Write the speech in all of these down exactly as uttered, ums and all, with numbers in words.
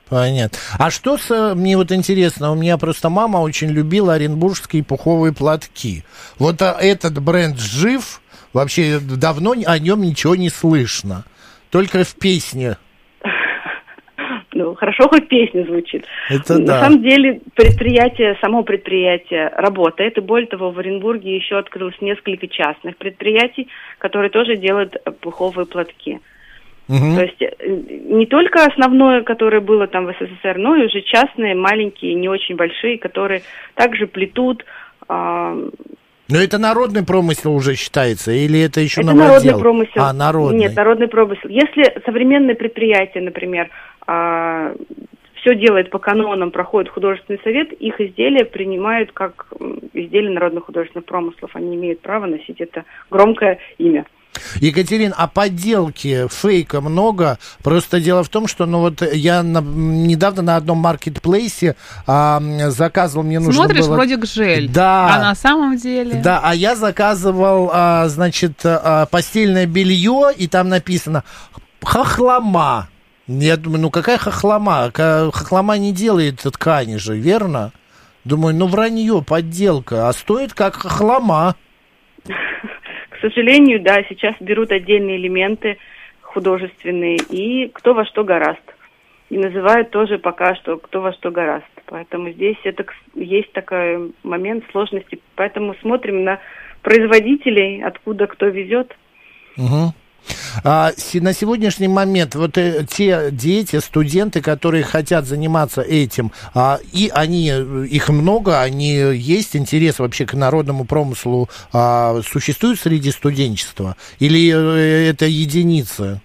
Понятно. А что с, мне вот интересно, у меня просто мама очень любила оренбургские пуховые платки. Вот а, этот бренд жив, вообще давно о нем ничего не слышно, только в песне. Ну, хорошо, хоть песня звучит. Это На да. самом деле предприятие, само предприятие работает, и более того, в Оренбурге еще открылось несколько частных предприятий, которые тоже делают пуховые платки. Угу. То есть не только основное, которое было там в СССР, но и уже частные, маленькие, не очень большие, которые также плетут. Э- Но это народный промысел уже считается, или это еще это новодел? народный промысел. А, народный. Нет, народный промысел. Если современное предприятие, например, э- все делает по канонам, проходит художественный совет, их изделия принимают как изделия народных художественных промыслов. Они имеют право носить это громкое имя. Екатерина, а подделки, фейка много? Просто дело в том, что ну вот я на, недавно на одном маркетплейсе а, заказывал, мне нужно Смотришь, было... вроде гжель, да, а на самом деле... Да, а я заказывал, а, значит, а, постельное белье, и там написано «хохлома». Я думаю, ну какая хохлома? Хохлома не делает ткани же, верно? Думаю, ну вранье, подделка, а стоит как хохлома. К сожалению, да, сейчас берут отдельные элементы художественные, и кто во что горазд. И называют тоже пока что кто во что горазд. Поэтому здесь это есть такой момент сложности. Поэтому смотрим на производителей, откуда кто везет. Угу. А, на сегодняшний момент вот э, те дети, студенты, которые хотят заниматься этим, а, и они, их много, они есть, интерес вообще к народному промыслу а, существует среди студенчества? Или э, это единицы?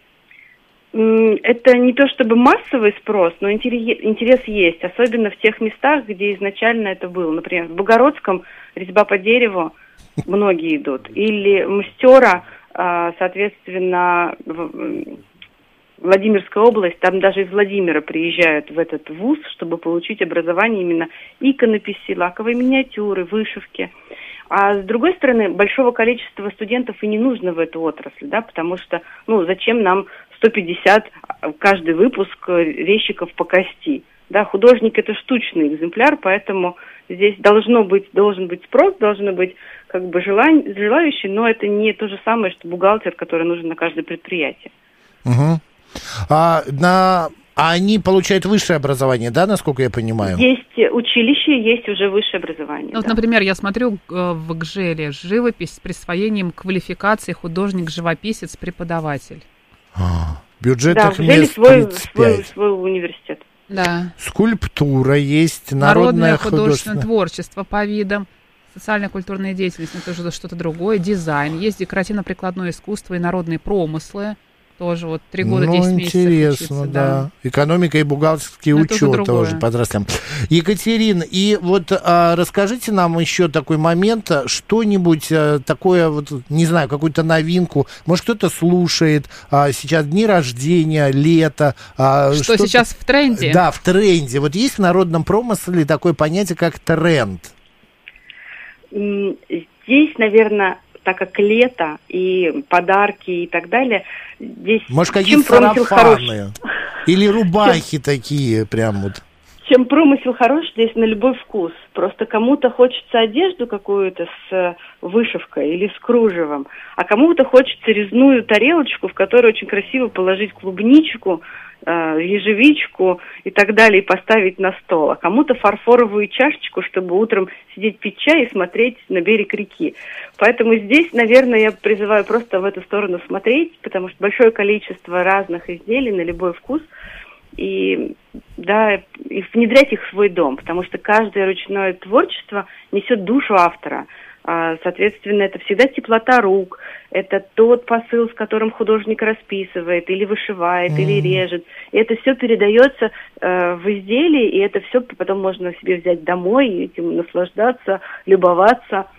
Это не то чтобы массовый спрос, но интерес, интерес есть, особенно в тех местах, где изначально это было. Например, в Богородском резьба по дереву многие идут, или мастера, соответственно, Владимирская область, там даже из Владимира приезжают в этот вуз, чтобы получить образование именно иконописи, лаковой миниатюры, вышивки. А с другой стороны, большого количества студентов и не нужно в эту отрасль, да, потому что, ну, зачем нам сто пятьдесят каждый выпуск резчиков по кости? Да, художник – это штучный экземпляр, поэтому здесь должно быть, должен быть спрос, должны быть как бы желань, желающие, но это не то же самое, что бухгалтер, который нужен на каждое предприятие. Угу. А, на... а они получают высшее образование, да, насколько я понимаю? Есть училище, есть уже высшее образование. Вот, да. Например, я смотрю в ГЖЭЛе живопись с присвоением квалификации художник-живописец, преподаватель. А, бюджет да, их мест свой, тридцать свой, пять. свой университет. Да. Скульптура есть, народное, народное художественное, художественное творчество по видам, социально-культурная деятельность, это уже что-то другое, дизайн, есть декоративно-прикладное искусство и народные промыслы, тоже вот три года, ну, десять месяцев интересно, учиться, да. да. Экономика и бухгалтерский Но учет тоже подросли. Екатерина, и вот а, расскажите нам еще такой момент, что-нибудь а, такое, вот, не знаю, какую-то новинку, может, кто-то слушает, а, сейчас дни рождения, лето. А, что сейчас в тренде? Да, в тренде. Вот есть в народном промысле такое понятие, как тренд? Здесь, наверное, так как лето и подарки и так далее, здесь... Может, какие-то сарафаны? Или рубахи такие прям вот? Чем промысел хорош, здесь на любой вкус. Просто кому-то хочется одежду какую-то с вышивкой или с кружевом, а кому-то хочется резную тарелочку, в которую очень красиво положить клубничку, ежевичку и так далее, и поставить на стол. А кому-то фарфоровую чашечку, чтобы утром сидеть пить чай и смотреть на берег реки. Поэтому здесь, наверное, я призываю просто в эту сторону смотреть, потому что большое количество разных изделий на любой вкус, и, да, и внедрять их в свой дом, потому что каждое ручное творчество несет душу автора. Соответственно, это всегда теплота рук, это тот посыл, с которым художник расписывает, или вышивает, mm. или режет. И это все передается э, в изделии, и это все потом можно себе взять домой, и этим наслаждаться, любоваться.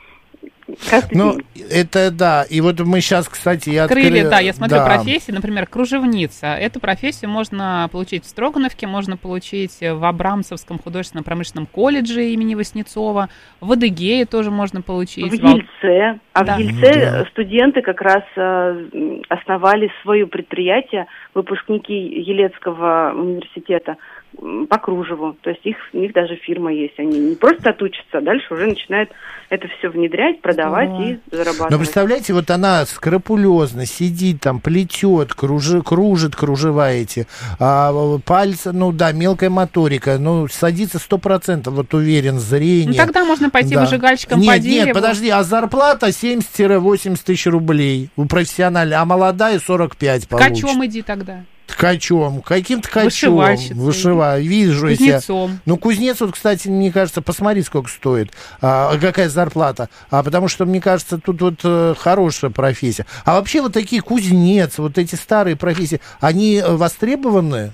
каждый Ну, день. это да. И вот мы сейчас, кстати, я Открыли, открыли... да, я смотрю да. профессии, например, кружевница. Эту профессию можно получить в Строгановке, можно получить в Абрамцевском художественно-промышленном колледже имени Васнецова, в Адыгее тоже можно получить. В Ельце. А Да. в Ельце Да. студенты как раз э, основали свое предприятие, выпускники Елецкого университета, м, по кружеву. То есть их, у них даже фирма есть. Они не просто отучатся, а дальше уже начинают это все внедрять, продавать Здорово. и зарабатывать. Но представляете, вот она скрупулезно сидит там, плетет, кружи, кружит кружева эти, а, пальцы, ну да, мелкая моторика, ну садится сто процентов, вот уверен, зрение. Ну, тогда можно пойти Да. выжигальщиком нет, по дереву. Нет, подожди, а зарплата семьдесят-восемьдесят тысяч рублей у профессиональной, а молодая сорок пять получит. Ткачом иди тогда. Ткачом, каким ткачом? Вышивальщицей. Вышиваю, вижу я себя. Кузнецом. Ну, кузнец, вот, кстати, мне кажется, посмотри, сколько стоит, а, какая зарплата. А потому что, мне кажется, тут вот э, хорошая профессия. А вообще вот такие кузнец, вот эти старые профессии, они э, востребованы?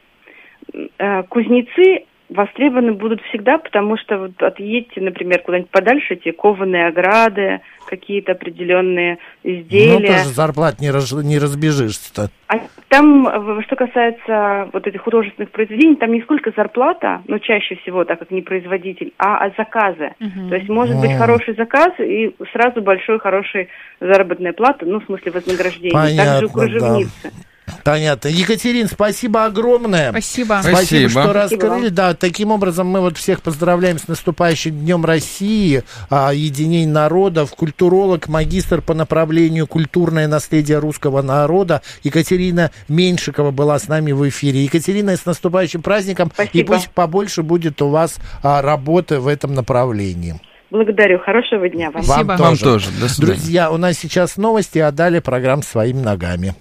Э, Кузнецы востребованы будут всегда, потому что вот отъедьте, например, куда-нибудь подальше, эти кованые ограды, какие-то определенные изделия. Ну, тоже зарплат не, раз, не разбежишься-то. А там, в- что касается вот этих художественных произведений, там не сколько зарплата, но чаще всего, так как не производитель, а, а заказы. Мгм. То есть может быть М. хороший заказ и сразу большой, хорошая заработная плата, ну, в смысле вознаграждения. Понятно, Также у кружевницы. Понятно. Екатерин, спасибо огромное. Спасибо. Спасибо, Спасибо. что Спасибо раскрыли. вам. Да, таким образом мы вот всех поздравляем с наступающим Днем России, а, единение народов, культуролог, магистр по направлению культурное наследие русского народа Екатерина Меньшикова была с нами в эфире. Екатерина, с наступающим праздником. И Спасибо. пусть побольше будет у вас а, работы в этом направлении. Благодарю. Хорошего дня вам. Спасибо. Вам тоже. До свидания. Друзья, у нас сейчас новости, а далее программа «Своими ногами».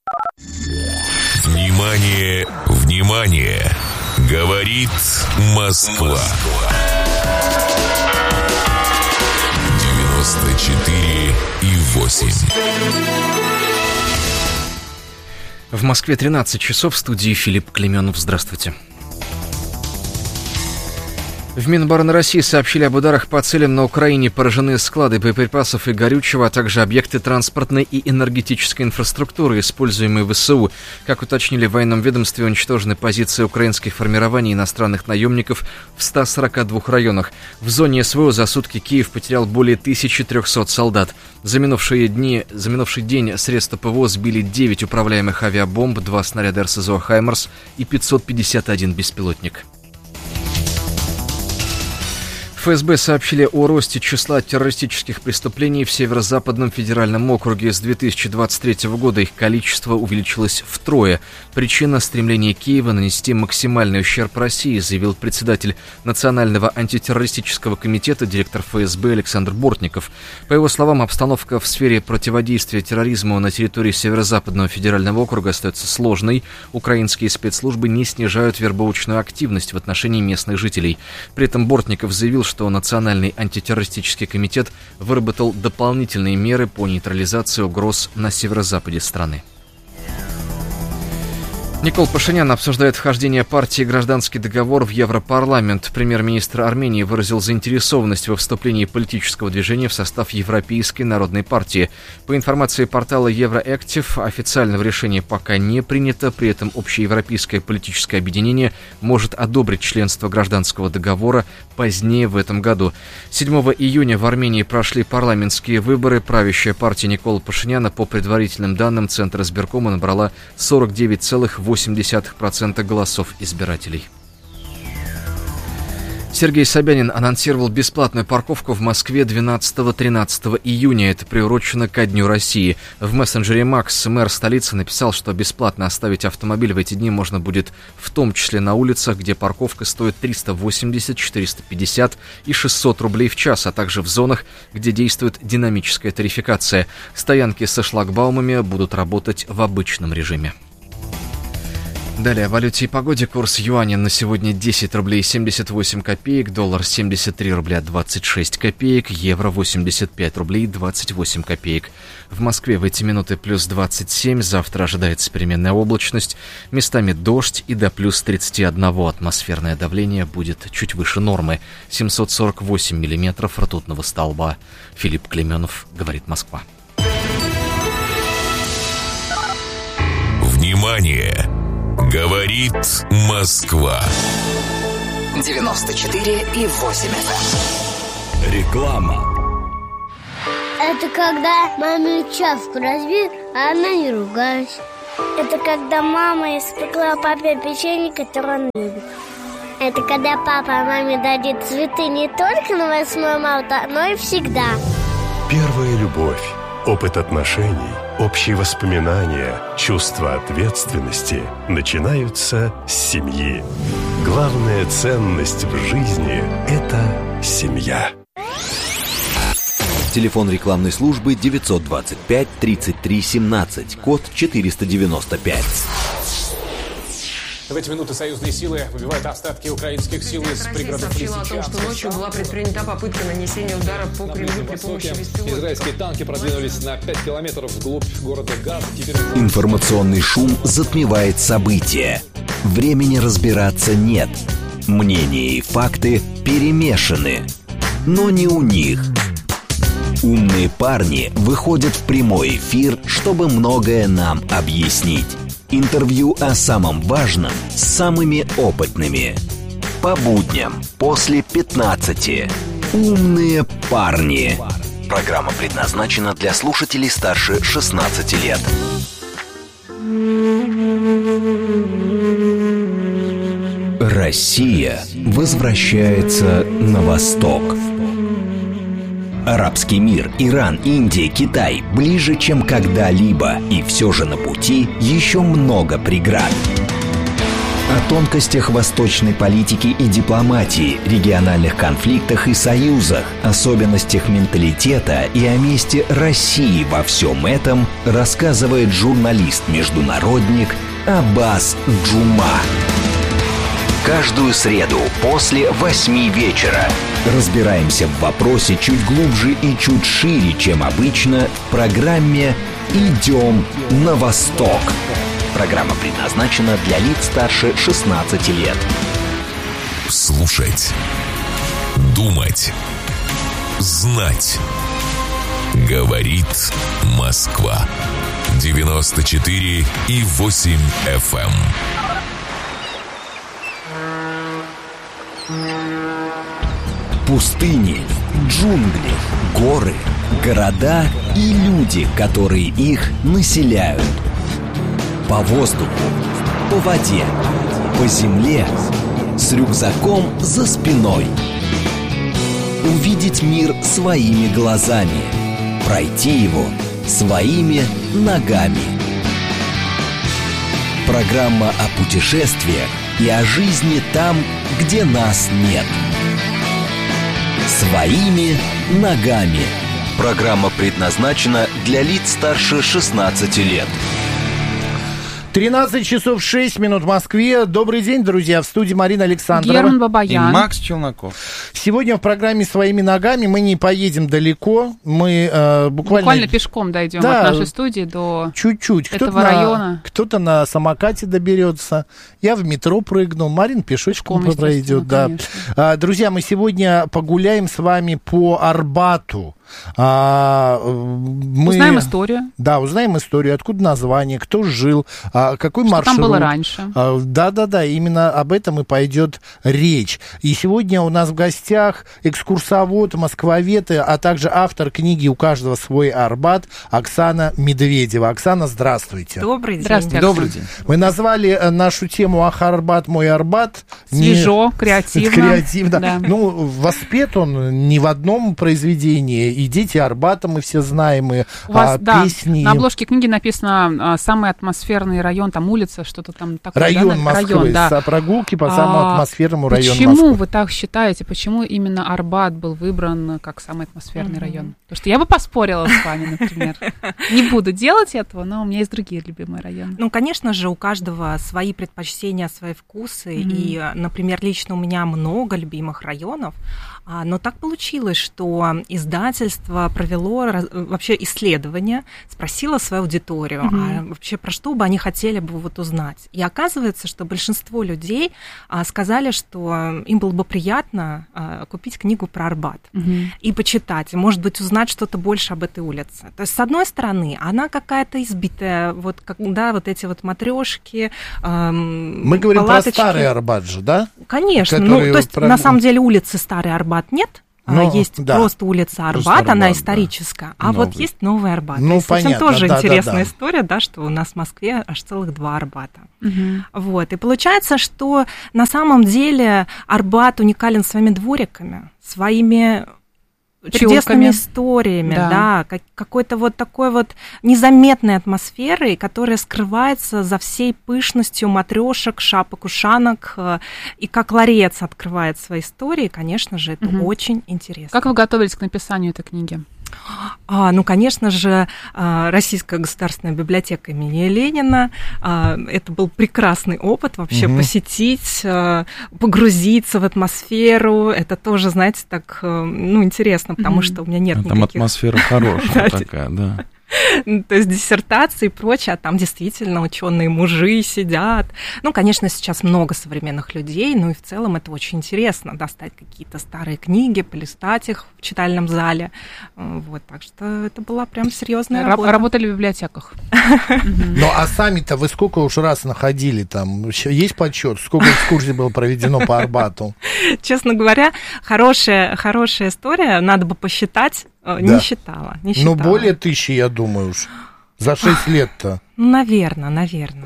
Внимание, внимание! Говорит Москва. девяносто четыре и восемь. В Москве тринадцать часов, в студии Филипп Клеменов. Здравствуйте. В Минобороны России сообщили об ударах по целям на Украине. Поражены склады боеприпасов и горючего, а также объекты транспортной и энергетической инфраструктуры, используемые ВСУ. Как уточнили в военном ведомстве, уничтожены позиции украинских формирований и иностранных наемников в ста сорока двух районах. В зоне СВО за сутки Киев потерял более тысячи трехсот солдат. За минувшие дни, за минувший день средства ПВО сбили девять управляемых авиабомб, два снаряда эр эс зо «Хаймарс» и пятьсот пятьдесят один беспилотник. ФСБ сообщили о росте числа террористических преступлений в Северо-Западном федеральном округе. С две тысячи двадцать третьего года их количество увеличилось втрое. Причина – стремление Киева нанести максимальный ущерб России, заявил председатель Национального антитеррористического комитета, директор ФСБ Александр Бортников. По его словам, обстановка в сфере противодействия терроризму на территории Северо-Западного федерального округа остается сложной. Украинские спецслужбы не снижают вербовочную активность в отношении местных жителей. При этом Бортников заявил, что Национальный антитеррористический комитет выработал дополнительные меры по нейтрализации угроз на северо-западе страны. Никол Пашинян обсуждает вхождение партии «Гражданский договор» в Европарламент. Премьер-министр Армении выразил заинтересованность во вступлении политического движения в состав Европейской народной партии. По информации портала Евроэктив, официального решения пока не принято, при этом общеевропейское политическое объединение может одобрить членство «Гражданского договора» позднее в этом году. седьмого июня в Армении прошли парламентские выборы. Правящая партия Никола Пашиняна, по предварительным данным Центра избиркома, набрала сорок девять целых восемь десятых процента голосов избирателей. Сергей Собянин анонсировал бесплатную парковку в Москве двенадцатого-тринадцатого июня. Это приурочено ко Дню России. В мессенджере Макс мэр столицы написал, что бесплатно оставить автомобиль в эти дни можно будет в том числе на улицах, где парковка стоит триста восемьдесят, четыреста пятьдесят и шестьсот рублей в час, а также в зонах, где действует динамическая тарификация. Стоянки со шлагбаумами будут работать в обычном режиме. Далее о валюте и погоде. Курс юаня на сегодня десять рублей семьдесят восемь копеек, доллар семьдесят три рубля двадцать шесть копеек, евро восемьдесят пять рублей двадцать восемь копеек. В Москве в эти минуты плюс двадцать семь, завтра ожидается переменная облачность, местами дождь и до плюс тридцать один. Атмосферное давление будет чуть выше нормы, семьсот сорок восемь миллиметров ртутного столба. Филипп Клеменов, говорит Москва. Внимание! Говорит Москва. девяносто четыре и восемь эф эм. Реклама. Это когда маме чашку разбил, а она не ругалась. Это когда мама испекла папе печенье, которое он любит. Это когда папа маме дарит цветы не только на восьмое марта, но и всегда. Первая любовь, опыт отношений, общие воспоминания, чувство ответственности начинаются с семьи. Главная ценность в жизни – это семья. Телефон рекламной службы девятьсот двадцать пять тридцать три семнадцать, код четыреста девяносто пять. В эти минуты союзные силы выбивают остатки украинских сил из пригородов сообщила о том, что ночью была предпринята попытка нанесения удара по Кремлю при помощи беспилотников. Израильские танки продвинулись на пять километров вглубь города Газ. Теперь... Информационный шум затмевает события. Времени разбираться нет. Мнения и факты перемешаны. Но не у них. Умные парни выходят в прямой эфир, чтобы многое нам объяснить. Интервью о самом важном с самыми опытными. По будням после пятнадцати. Умные парни. Программа предназначена для слушателей старше шестнадцати лет. Россия возвращается на восток. Арабский мир, Иран, Индия, Китай ближе, чем когда-либо, и все же на пути еще много преград. О тонкостях восточной политики и дипломатии, региональных конфликтах и союзах, особенностях менталитета и о месте России во всем этом рассказывает журналист-международник Аббас Джума. Каждую среду после восьми вечера разбираемся в вопросе чуть глубже и чуть шире, чем обычно, в программе «Идем на восток». Программа предназначена для лиц старше шестнадцати лет. Слушать, думать, знать. Говорит Москва. девяносто четыре и восемь эф эм. Пустыни, джунгли, горы, города и люди, которые их населяют. По воздуху, по воде, по земле, с рюкзаком за спиной. Увидеть мир своими глазами, пройти его своими ногами. Программа о путешествиях и о жизни там, где нас нет. Своими ногами. Программа предназначена для лиц старше шестнадцати лет. тринадцать часов шесть минут в Москве. Добрый день, друзья. В студии Марина Александрова. Герман Бабаян. И Макс Челноков. Сегодня в программе «Своими ногами» мы не поедем далеко. Мы э, буквально... Буквально пешком дойдем да, от нашей студии до чуть-чуть. этого кто-то района. На, кто-то на самокате доберется. Я в метро прыгнул. Марин пешочком пройдет. Да. А, друзья, мы сегодня погуляем с вами по Арбату. А, мы... Узнаем историю. Да, узнаем историю, откуда название, кто жил, а, какой что маршрут. Там было раньше. А, да-да-да, именно об этом и пойдет речь. И сегодня у нас в гостях экскурсовод, москвовед, а также автор книги «У каждого свой Арбат» Оксана Медведева. Оксана, здравствуйте. Добрый день. Здравствуйте, Добрый день. Мы назвали нашу тему «Ах, Арбат, мой Арбат». Свежо, не... креативно. Креативно. Да. Ну, воспет он не в одном произведении, и «Дети Арбата» мы все знаем, и У вас, а, да, песни. На обложке книги написано а, «Самый атмосферный район», там улица, что-то там такое. Район да? Москвы, район, да. прогулки по самому а, атмосферному району Почему Москвы. вы так считаете? Почему именно Арбат был выбран как самый атмосферный mm-hmm. район? Потому что я бы поспорила с вами, например. Не буду делать этого, но у меня есть другие любимые районы. Ну, конечно же, у каждого свои предпочтения, свои вкусы. Mm-hmm. И, например, лично у меня много любимых районов. Но так получилось, что издательство провело вообще исследование, спросило свою аудиторию, mm-hmm. а вообще про что бы они хотели бы вот узнать. И оказывается, что большинство людей сказали, что им было бы приятно купить книгу про Арбат mm-hmm. и почитать, и, может быть, узнать что-то больше об этой улице. То есть, с одной стороны, она какая-то избитая, вот когда вот эти вот матрёшки, эм, мы говорим палаточки. Про старый Арбат же, да? Конечно. Ну, то есть, про... на самом деле, улицы старый Арбат нет, но, есть да. просто улица Арбат, просто она Арбат, историческая, да. а новый. Вот есть новый Арбат. Ну, есть, понятно, тоже да, интересная да, да. история, да, что у нас в Москве аж целых два Арбата. Угу. Вот. И получается, что на самом деле Арбат уникален своими двориками, своими чудесными историями, да, да как, какой-то вот такой вот незаметной атмосферой, которая скрывается за всей пышностью матрёшек, шапок, ушанок, и как ларец открывает свои истории, конечно же, это угу. очень интересно. Как вы готовились к написанию этой книги? А, ну, конечно же, Российская государственная библиотека имени Ленина. Это был прекрасный опыт вообще угу. посетить, погрузиться в атмосферу. Это тоже, знаете, так, ну, интересно, потому угу. что у меня нет а там никаких... Там атмосфера хорошая такая, да. То есть диссертации и прочее, а там действительно ученые мужи сидят. Ну, конечно, сейчас много современных людей, но и в целом это очень интересно, достать какие-то старые книги, полистать их в читальном зале. Вот, так что это была прям серьезная работа. Работали в библиотеках. Ну, а сами-то вы сколько уж раз находили там? Есть подсчет? Сколько экскурсий было проведено по Арбату? Честно говоря, хорошая, хорошая история, надо бы посчитать. Да. Не считала, не считала. Ну, более тысячи, я думаю уж, за шесть лет-то. Наверное, наверное.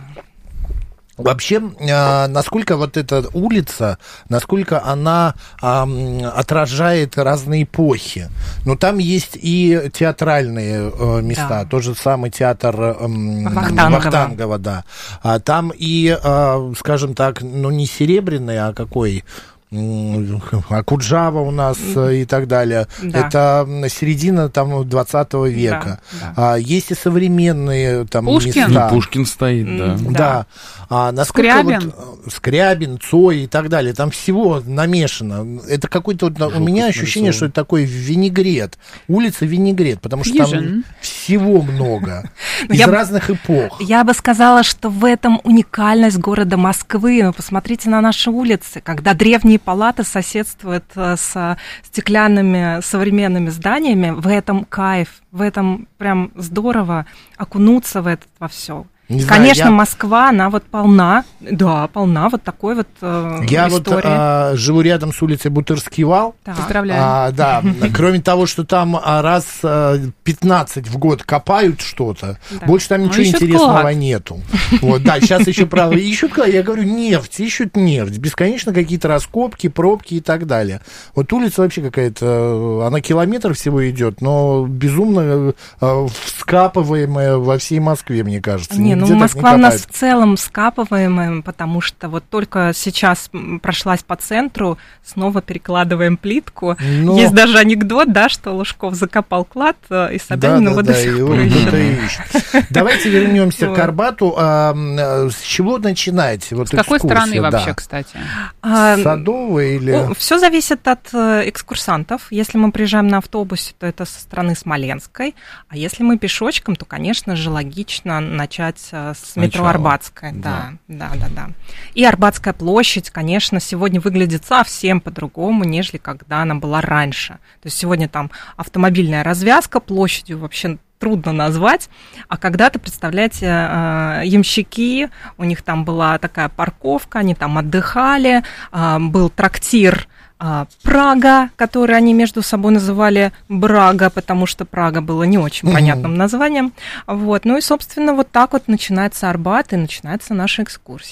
Вообще, э, насколько вот эта улица, насколько она э, отражает разные эпохи. Ну, там есть и театральные э, места, да. Тот же самый театр э, Вахтангова. Вахтангова, да. А там и, э, скажем так, ну, не серебряный, а какой... Акуджава у нас и так далее. Да. Это середина там двадцатого века. Да, да. А, есть и современные там Пушкин. места. Ну, Пушкин стоит, да. Да. да. А, Скрябин. Вот, Скрябин, Цой и так далее. Там всего намешано. Это какой-то вот, у меня ощущение, что это такой винегрет. Улица винегрет, потому что Ежин. Там всего много. Из я разных эпох. Я бы сказала, что в этом уникальность города Москвы. Посмотрите на наши улицы, когда древние палаты соседствуют с стеклянными современными зданиями. В этом кайф, в этом прям здорово окунуться в это во все. Не Конечно, знаю, я... Москва, она вот полна, да, полна вот такой вот э, я истории. вот а, живу рядом с улицей Бутырский вал. Да. Поздравляю. А, да, кроме того, что там раз пятнадцать в год копают что-то, да. Больше там ничего интересного клад. Нету. Вот, да, сейчас еще, правда, ищут, я говорю, нефть, ищут нефть, бесконечно какие-то раскопки, пробки и так далее. Вот улица вообще какая-то, она километр всего идет, но безумно вскапываемая во всей Москве, мне кажется. Не, ну, Москва у нас в целом скапываемая, потому что вот только сейчас прошлась по центру, снова перекладываем плитку. Но... Есть даже анекдот, да, что Лужков закопал клад, и Собянин его да, до да, сих пор ищет. Давайте вернемся к Арбату. С чего начинать? С какой стороны вообще, кстати? Садовой или... Все зависит от экскурсантов. Если мы приезжаем на автобусе, то это со стороны Смоленской, а если мы пешочком, то, конечно же, логично начать с метро Арбатская, да, да, да, да. И Арбатская площадь, конечно, сегодня выглядит совсем по-другому, нежели когда она была раньше. То есть сегодня там автомобильная развязка, площадью вообще трудно назвать, а когда-то, представляете, ямщики, у них там была такая парковка, они там отдыхали, был трактир Прага, который они между собой называли Брага, потому что Прага было не очень понятным названием. Вот. Ну и, собственно, вот так вот начинается Арбат, и начинается наша экскурсия.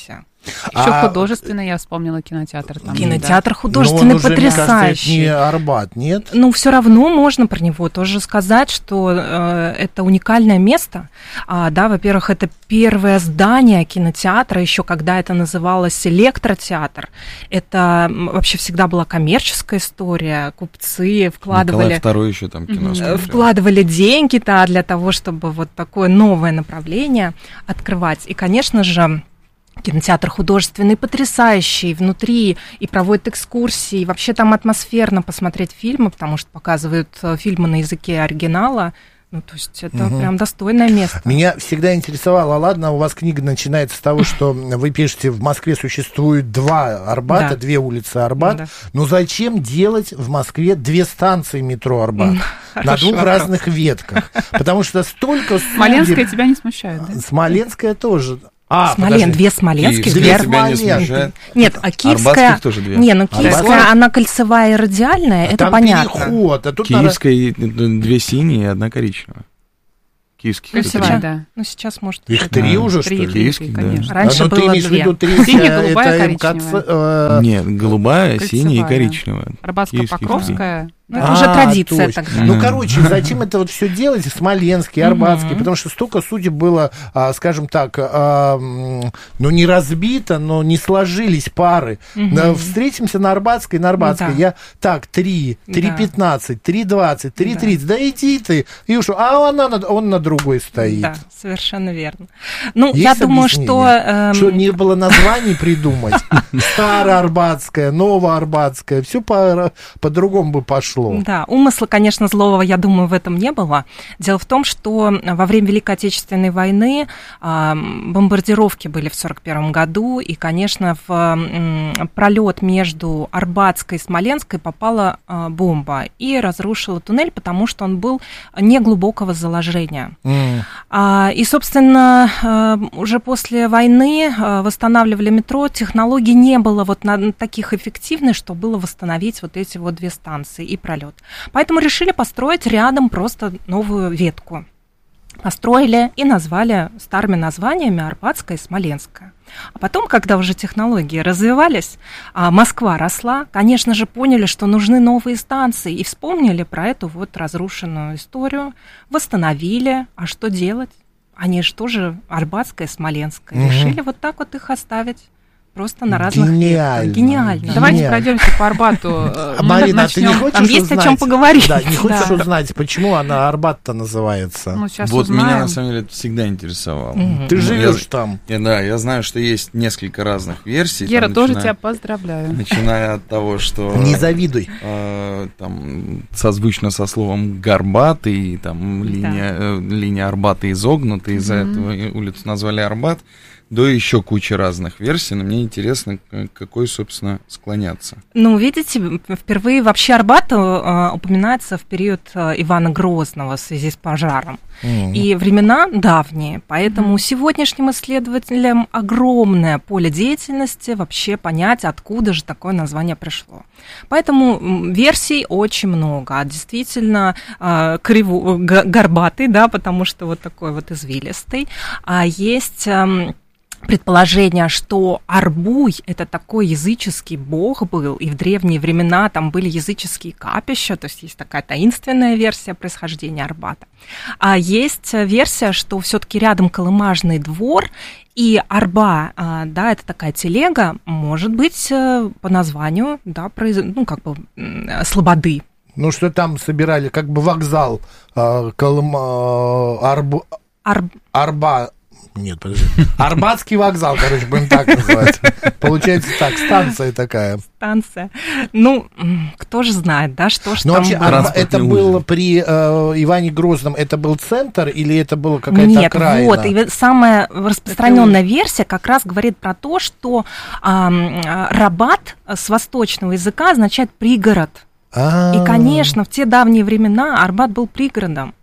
Еще А- художественный, я вспомнила, кинотеатр. Там, Кинотеатр да. художественный, Но он уже, мне кажется, потрясающий. это не Арбат, нет? Ну, все равно можно про него тоже сказать, что э, это уникальное место. А, да, во-первых, это первое здание кинотеатра, еще когда это называлось электротеатр. Это м, вообще всегда была коммерческая история. Купцы вкладывали, Николай второй еще там кино э, смотрел. вкладывали деньги-то для того, чтобы вот такое новое направление открывать. И, конечно же, кинотеатр художественный, потрясающий, внутри и проводят экскурсии, и вообще там атмосферно посмотреть фильмы, потому что показывают э, фильмы на языке оригинала. Ну, то есть это Мгм. прям достойное место. Меня всегда интересовало, ладно, у вас книга начинается с того, что вы пишете, в Москве существует два Арбата, Да. две улицы Арбат, Да. но зачем делать в Москве две станции метро Арбат на Хороший двух вопрос. разных ветках? Потому что столько судеб... Смоленская тебя не смущает, да? Смоленская тоже. А, Смолен, подожди. две смоленских, Киевская две тебя не Смоленских. смущает? Нет, а киевская... Арбатских тоже две. Не, ну киевская, Арбатских? она кольцевая и радиальная, это Там понятно. переход, а тут надо... Киевская и две синие и одна коричневая. Киевских Кольцевая, это три. да. Ну, сейчас, может... Их что-то- три Да. уже, Три, что ли? три, Киевских, да. конечно. Раньше А, ну, ты было имеешь в две. виду третья, Синяя, голубая, это МКЦ, коричневая. э, Нет, голубая, синяя и Кольцевая. коричневая. Арбатско-Покровская. Ну, это уже А, традиция точно. тогда. Ну, Мгм. короче, зачем это вот все делать? Смоленский, Арбатский, Мгм. потому что столько судеб было, а, скажем так, а, м, ну, не разбито, но не сложились пары. Мгм. Да, встретимся на Арбатской, на Арбатской. Да. Я так, три, три Да. пятнадцать, три двадцать, три Да. тридцать. Да иди ты. И уж, а она, на- он на другой стоит. Да, совершенно верно. Ну, Есть я думаю, объяснение? что... эм, Что не было названий придумать. Староарбатская, Новоарбатская. Все по- по-другому бы пошло. Да, умысла, конечно, злого, я думаю, в этом не было. Дело в том, что во время Великой Отечественной войны а, бомбардировки были в сорок первом году, и, конечно, в м, пролет между Арбатской и Смоленской попала а, бомба и разрушила туннель, потому что он был неглубокого заложения. М. А, И, собственно, а, уже после войны а, восстанавливали метро, технологий не было вот на- таких эффективных, что было восстановить вот эти вот две станции и пролет. Поэтому решили построить рядом просто новую ветку. Построили и назвали старыми названиями Арбатская и Смоленская. А потом, когда уже технологии развивались, а Москва росла, конечно же, поняли, что нужны новые станции, и вспомнили про эту вот разрушенную историю, восстановили. А что делать? Они же тоже Арбатская и Смоленская. Мгм. Решили вот так вот их оставить. Просто на разных Гениально. ветках. Гениально. Давайте Нет. пройдемся по Арбату. А, Мы Марина, а ты не начнем- хочешь Там есть о узнать? чем поговорить. Да, не хочешь Да. узнать, почему она Арбат-то называется? Ну, сейчас Вот меня узнаем. на самом деле это всегда интересовало. Мгм. Ты Ну, живешь я- там. я- Да, я знаю, что есть несколько разных версий. Гера, там, тоже начиная- тебя поздравляю. Начиная от того, что... Не завидуй. э, там, созвучно со словом «горбатый», там, линия, э, линия Арбата изогнута, из-за Мгм. этого и улицу назвали Арбат, до еще кучи разных версий, но мне интересно, к какой, собственно, склоняться. Ну, видите, впервые вообще Арбат э, упоминается в период э, Ивана Грозного в связи с пожаром. Мгм. И времена давние, поэтому сегодняшним исследователям огромное поле деятельности вообще понять, откуда же такое название пришло. Поэтому м, версий очень много, а действительно э, криво, г- горбатый, да, потому что вот такой вот извилистый. А есть... эм, предположение, что Арбуй – это такой языческий бог был, и в древние времена там были языческие капища, то есть есть такая таинственная версия происхождения Арбата. А есть версия, что все-таки рядом Колымажный двор, и Арба, а, да, это такая телега, может быть, э, по названию, да, произ... ну, как бы, м, слободы. Ну, что там собирали, как бы вокзал, э, Колым, э, Арб... Арб... Арба... Нет, подожди. Арбатский вокзал, короче, будем так называть. Получается так, станция такая. Станция. Ну, м, кто же знает, да, что ж Ну, там вообще, было. Арба- Транспортный это узел. было при э, Иване Грозном, это был центр или это была какая-то Нет, окраина? вот, и вот самая распространенная версия как раз говорит про то, что ам, а, Рабат с восточного языка означает пригород. А. И, конечно, в те давние времена Арбат был пригородом.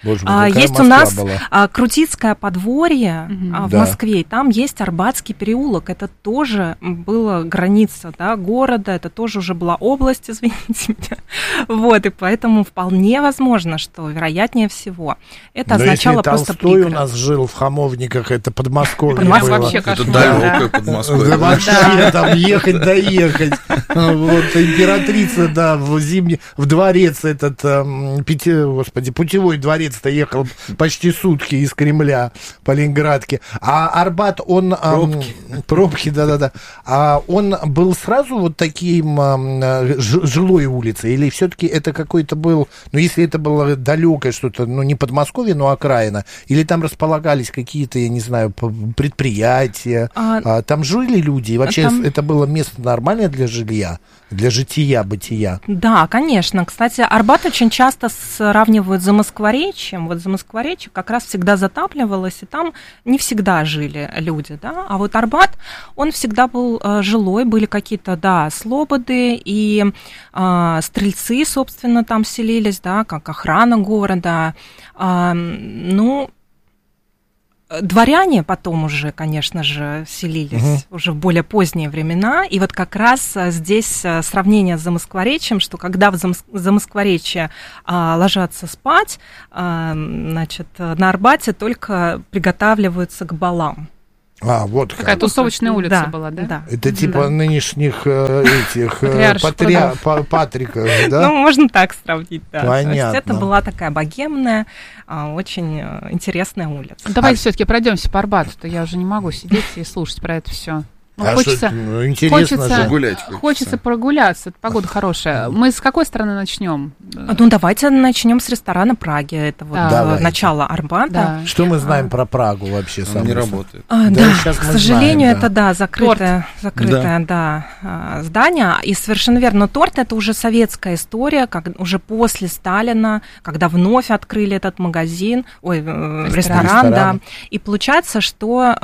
Боже мой, есть Москва у нас была. Крутицкое подворье mm-hmm. в да. Москве, и там есть Арбатский переулок. Это тоже была граница, да, города, это тоже уже была область, извините меня. Вот, и поэтому вполне возможно, что, вероятнее всего, это Но означало если просто Толстой пригород. у нас жил в Хамовниках, это Подмосковье Подмосковье было. вообще это далекое Подмосковье. Вообще там ехать, доехать. Вот императрица, да, в зимний, в дворец этот, господи, путевой дворец-то ехал почти сутки из Кремля по Ленинградке. А Арбат, он... Пробки. Пробки, да-да-да. А он был сразу вот таким жилой улицей? Или все-таки это какой-то был... Ну, если это было далекое что-то, ну, не Подмосковье, но окраина, или там располагались какие-то, я не знаю, предприятия, а, там жили люди, и вообще там... это было место нормальное для жилья, для жития, бытия? Да, конечно. Кстати, Арбат очень часто сравнивают с Замоскворечьем. Вот Замоскворечье как раз всегда затапливалось, и там не всегда жили люди, да, а вот Арбат, он всегда был э, жилой, были какие-то, да, слободы, и э, стрельцы, собственно, там селились, да, как охрана города, э, ну... Дворяне потом уже, конечно же, селились угу. уже в более поздние времена. И вот как раз здесь сравнение с Замоскворечьем, что когда в Замоскворечье а, ложатся спать, а, значит, на Арбате только приготавливаются к балам. А, вот как. Такая тусовочная улица да, была, да? да? Это типа да. нынешних э, этих патри... Патриков, да? Ну, можно так сравнить, да. Понятно. То есть это была такая богемная, очень интересная улица. Давайте а... все-таки пройдемся по Арбату, то я уже не могу сидеть и слушать про это все. Ну, а хочется, что, ну, интересно хочется, же. Гулять хочется. хочется прогуляться. Погода хорошая. Мы с какой стороны начнем? Ну, давайте начнем с ресторана Праги. Это вот да. начало Арбата. Да. Что мы знаем а. про Прагу вообще? Он не работает. А, да, да к сожалению, знаем, это, да, закрытое, закрытое да. Да, здание. И совершенно верно, торт — это уже советская история, как уже после Сталина, когда вновь открыли этот магазин, ой, ресторан, ресторан, да. И получается, что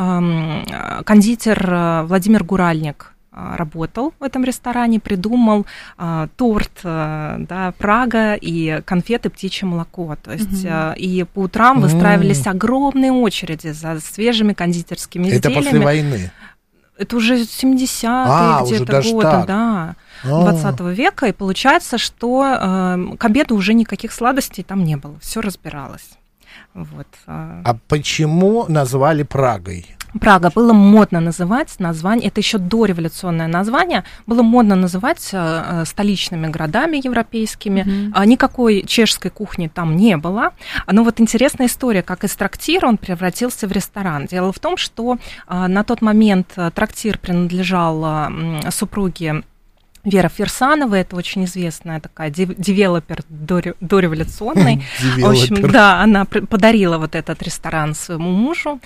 э, кондитер Владимир Владимир Гуральник работал в этом ресторане, придумал а, торт, а, да, Прага и конфеты «Птичье молоко». То есть mm-hmm. а, и по утрам mm-hmm. выстраивались огромные очереди за свежими кондитерскими это изделиями. Это после войны? Это уже семидесятые а, где-то годы, да, двадцатого века. И получается, что э, к обеду уже никаких сладостей там не было. Все разбиралось. Вот. А почему назвали Прагой? Прага было модно называть название, это еще дореволюционное название, было модно называть э, столичными городами европейскими. Mm-hmm. Никакой чешской кухни там не было. Но вот интересная история, как из трактира он превратился в ресторан. Дело в том, что э, на тот момент трактир принадлежал э, супруге Вера Фирсанова, это очень известная такая девелопер дореволюционный. В общем, да, она подарила вот этот ресторан своему мужу.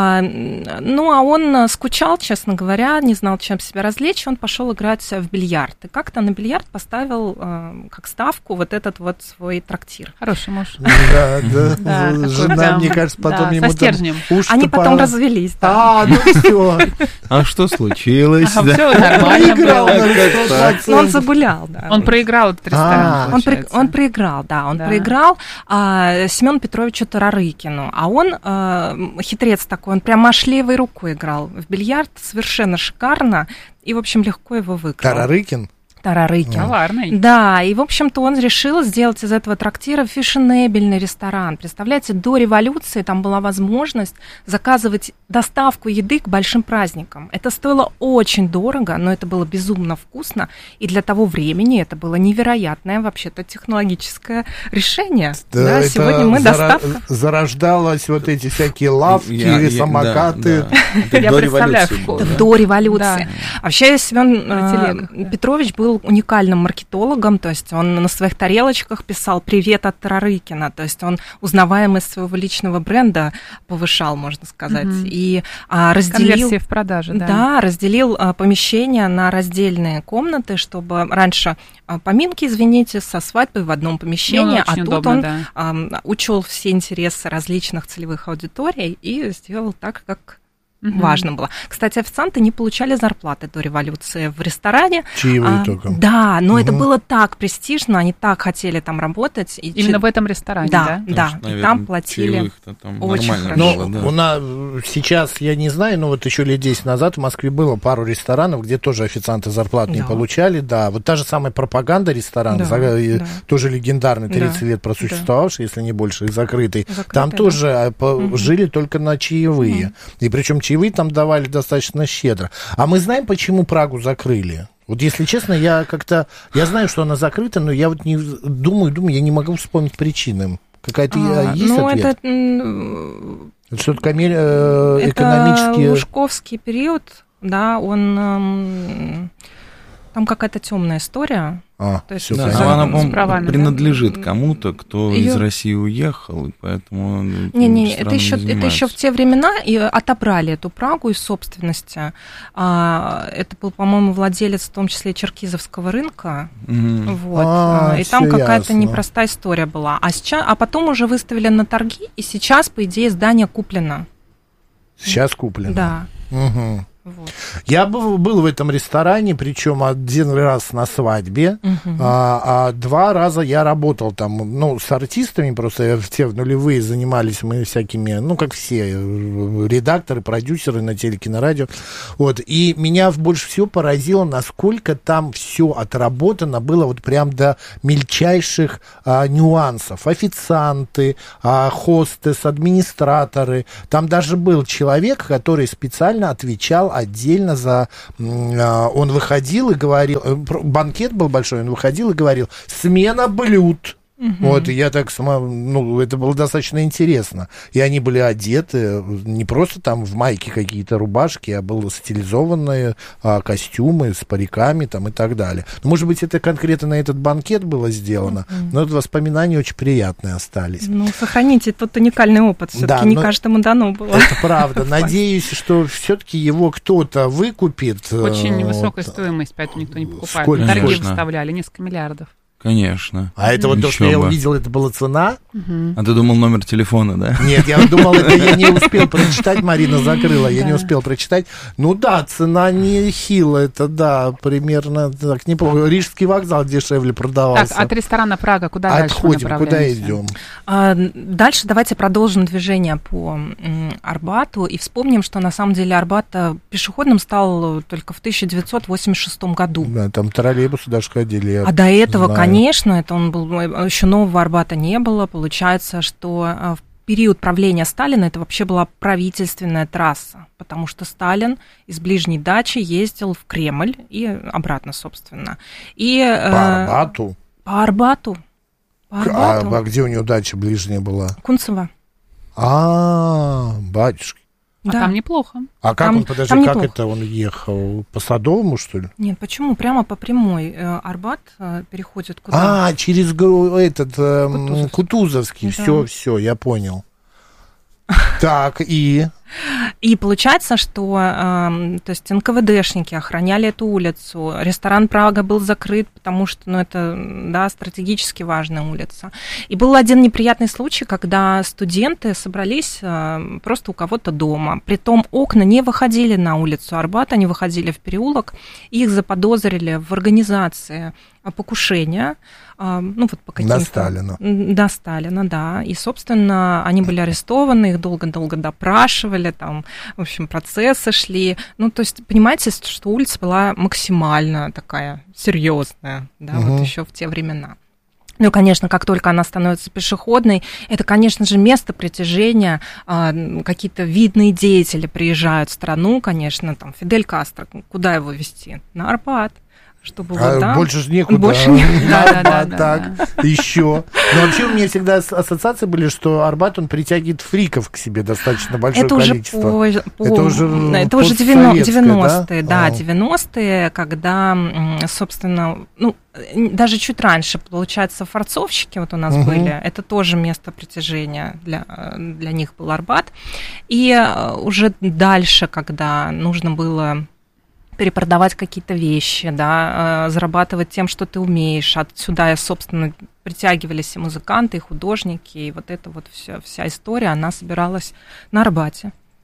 Ну, а он скучал, честно говоря, не знал, чем себя развлечь, он пошел играть в бильярд. И как-то на бильярд поставил как ставку вот этот вот свой трактир. Хороший муж. Да, да. Жена, мне кажется, потом ему со стержнем. Они потом развелись. А, ну все. А что случилось? Все нормально. Но он загулял, да. Он проиграл этот ресторан, он, при, он проиграл, да, он да. проиграл а, Семену Петровичу Тарарыкину, а он, а, хитрец такой, он прямо аж левой рукой играл в бильярд, совершенно шикарно, и, в общем, легко его выиграл. Тарарыкин? Тарарыкин. Коварный. Да, и, в общем-то, он решил сделать из этого трактира фешенебельный ресторан. Представляете, до революции там была возможность заказывать доставку еды к большим праздникам. Это стоило очень дорого, но это было безумно вкусно, и для того времени это было невероятное, вообще-то, технологическое решение. Да, да, сегодня мы зара- доставка. Зарождалось вот эти всякие лавки, я, я, Да, самокаты. да. Я представляю, до революции. Вообще, Семен Петрович был уникальным маркетологом, то есть он на своих тарелочках писал «Привет от Тарарыкина», то есть он узнаваемость своего личного бренда повышал, можно сказать, mm-hmm. и а, разделил... Конверсия в продаже, да. Да, разделил а, помещения на раздельные комнаты, чтобы раньше а, поминки, извините, со свадьбой в одном помещении, ну, а тут удобно, он да. а, учел все интересы различных целевых аудиторий и сделал так, как Угу. Важно было. Кстати, официанты не получали зарплаты до революции в ресторане. Чаевые а, только. Да, но угу. это было так престижно, они так хотели там работать. И именно ч... в этом ресторане, да? Да, да. Что, наверное, и там платили там очень хорошо. Но да. у нас сейчас, я не знаю, но вот еще лет десять назад в Москве было пару ресторанов, где тоже официанты зарплат да. не получали. Да, вот та же самая пропаганда ресторана, да, за, да. тоже легендарный, тридцать да. лет просуществовавший, да. если не больше, и закрытый. закрытый там да. тоже угу. жили только на чаевые. Угу. И причем чаевые там давали достаточно щедро. А мы знаем, почему Прагу закрыли? Вот если честно, я как-то... Я знаю, что она закрыта, но я вот не думаю, думаю, я не могу вспомнить причины. Какая-то а, есть ну, ответ? Это, это что-то комер... э, экономический... Это Лужковский период, да, он... Там какая-то темная история. А, То есть, да, она, по-моему, принадлежит да? кому-то, кто Её... из России уехал, и поэтому... Не-не, это еще, не это еще в те времена и отобрали эту Прагу из собственности. А, это был, по-моему, владелец, в том числе, Черкизовского рынка. Mm-hmm. Вот. А, и там какая-то ясно. непростая история была. А, сейчас, а потом уже выставили на торги, и сейчас, по идее, здание куплено. Сейчас куплено? Да. Угу. Вот. Я был, был в этом ресторане, причем один раз на свадьбе, uh-huh. а, а два раза я работал там, ну, с артистами, просто в те в нулевые занимались мы всякими, ну, как все, редакторы, продюсеры на телеке, на радио. Вот. И меня больше всего поразило, насколько там все отработано было вот прям до мельчайших а, нюансов. Официанты, а, хостес, администраторы. Там даже был человек, который специально отвечал отдельно за... Он выходил и говорил... Банкет был большой, он выходил и говорил: смена блюд. Угу. Вот, и я так сама... Ну, это было достаточно интересно. И они были одеты не просто там в майке какие-то рубашки, а были стилизованные а, костюмы с париками там и так далее. Ну, может быть, это конкретно на этот банкет было сделано, угу. но это воспоминания очень приятные остались. Ну, сохраните тот уникальный опыт. Все-таки да, не каждому дано было. Это правда. Надеюсь, что все-таки его кто-то выкупит. Очень высокая стоимость, поэтому никто не покупает. Торги выставляли, несколько миллиардов. Конечно. А это вот то, что я увидел, это была цена? Угу. А ты думал номер телефона, да? Нет, я думал, это я не успел прочитать, Марина закрыла, я не успел прочитать. Ну да, цена не хила, это да, примерно так неплохо. Рижский вокзал дешевле продавался. Так, от ресторана Прага куда дальше мы Отходим, куда идем? А, дальше давайте продолжим движение по м, Арбату и вспомним, что на самом деле Арбат пешеходным стал только в тысяча девятьсот восемьдесят шестом году. Да, там троллейбусы даже ходили. А до этого, знаю. Конечно, это он был, еще нового Арбата не было. Получается, что в период правления Сталина это вообще была правительственная трасса, потому что Сталин из ближней дачи ездил в Кремль и обратно, собственно. И, по Арбату? По Арбату. По Арбату. А, а где у него дача ближняя была? Кунцево. А, батюшки. А да. Там неплохо. А как там, он, подожди, как неплохо. Это он ехал? По Садовому, что ли? Нет, почему? Прямо по прямой. Арбат переходит куда? А, через этот Кутузовский. Кутузовский. Да. Все, все, я понял. Так, и... И получается, что э, то есть эн ка вэ дэшники охраняли эту улицу, ресторан Прага был закрыт, потому что ну, это да, стратегически важная улица. И был один неприятный случай, когда студенты собрались э, просто у кого-то дома. Притом окна не выходили на улицу Арбат, они выходили в переулок, их заподозрили в организации покушения, э, ну вот по каким-то... На Сталина. На Сталина, да. И, собственно, они были арестованы, их долго-долго допрашивали, там, в общем, процессы шли. Ну, то есть, понимаете, что улица была максимально такая серьезная, да, угу. вот еще в те времена. Ну, конечно, как только она становится пешеходной, это, конечно же, место притяжения, какие-то видные деятели приезжают в страну, конечно, там, Фидель Кастро, куда его везти? На Арбат. Чтобы а вот, да? Больше же некуда. Больше некуда. Да, да, да, так, еще. Но вообще у меня всегда ассоциации были, что Арбат, он притягивает фриков к себе достаточно большое это количество. Уже по, это уже это уже девяностые, да, да девяностые, когда, собственно, ну, даже чуть раньше, получается, форцовщики вот у нас угу. были, это тоже место притяжения для, для них был Арбат. И уже дальше, когда нужно было перепродавать какие-то вещи, да, зарабатывать тем, что ты умеешь. Отсюда, собственно, притягивались и музыканты, и художники, и вот эта вот вся, вся история, она собиралась на Арбате.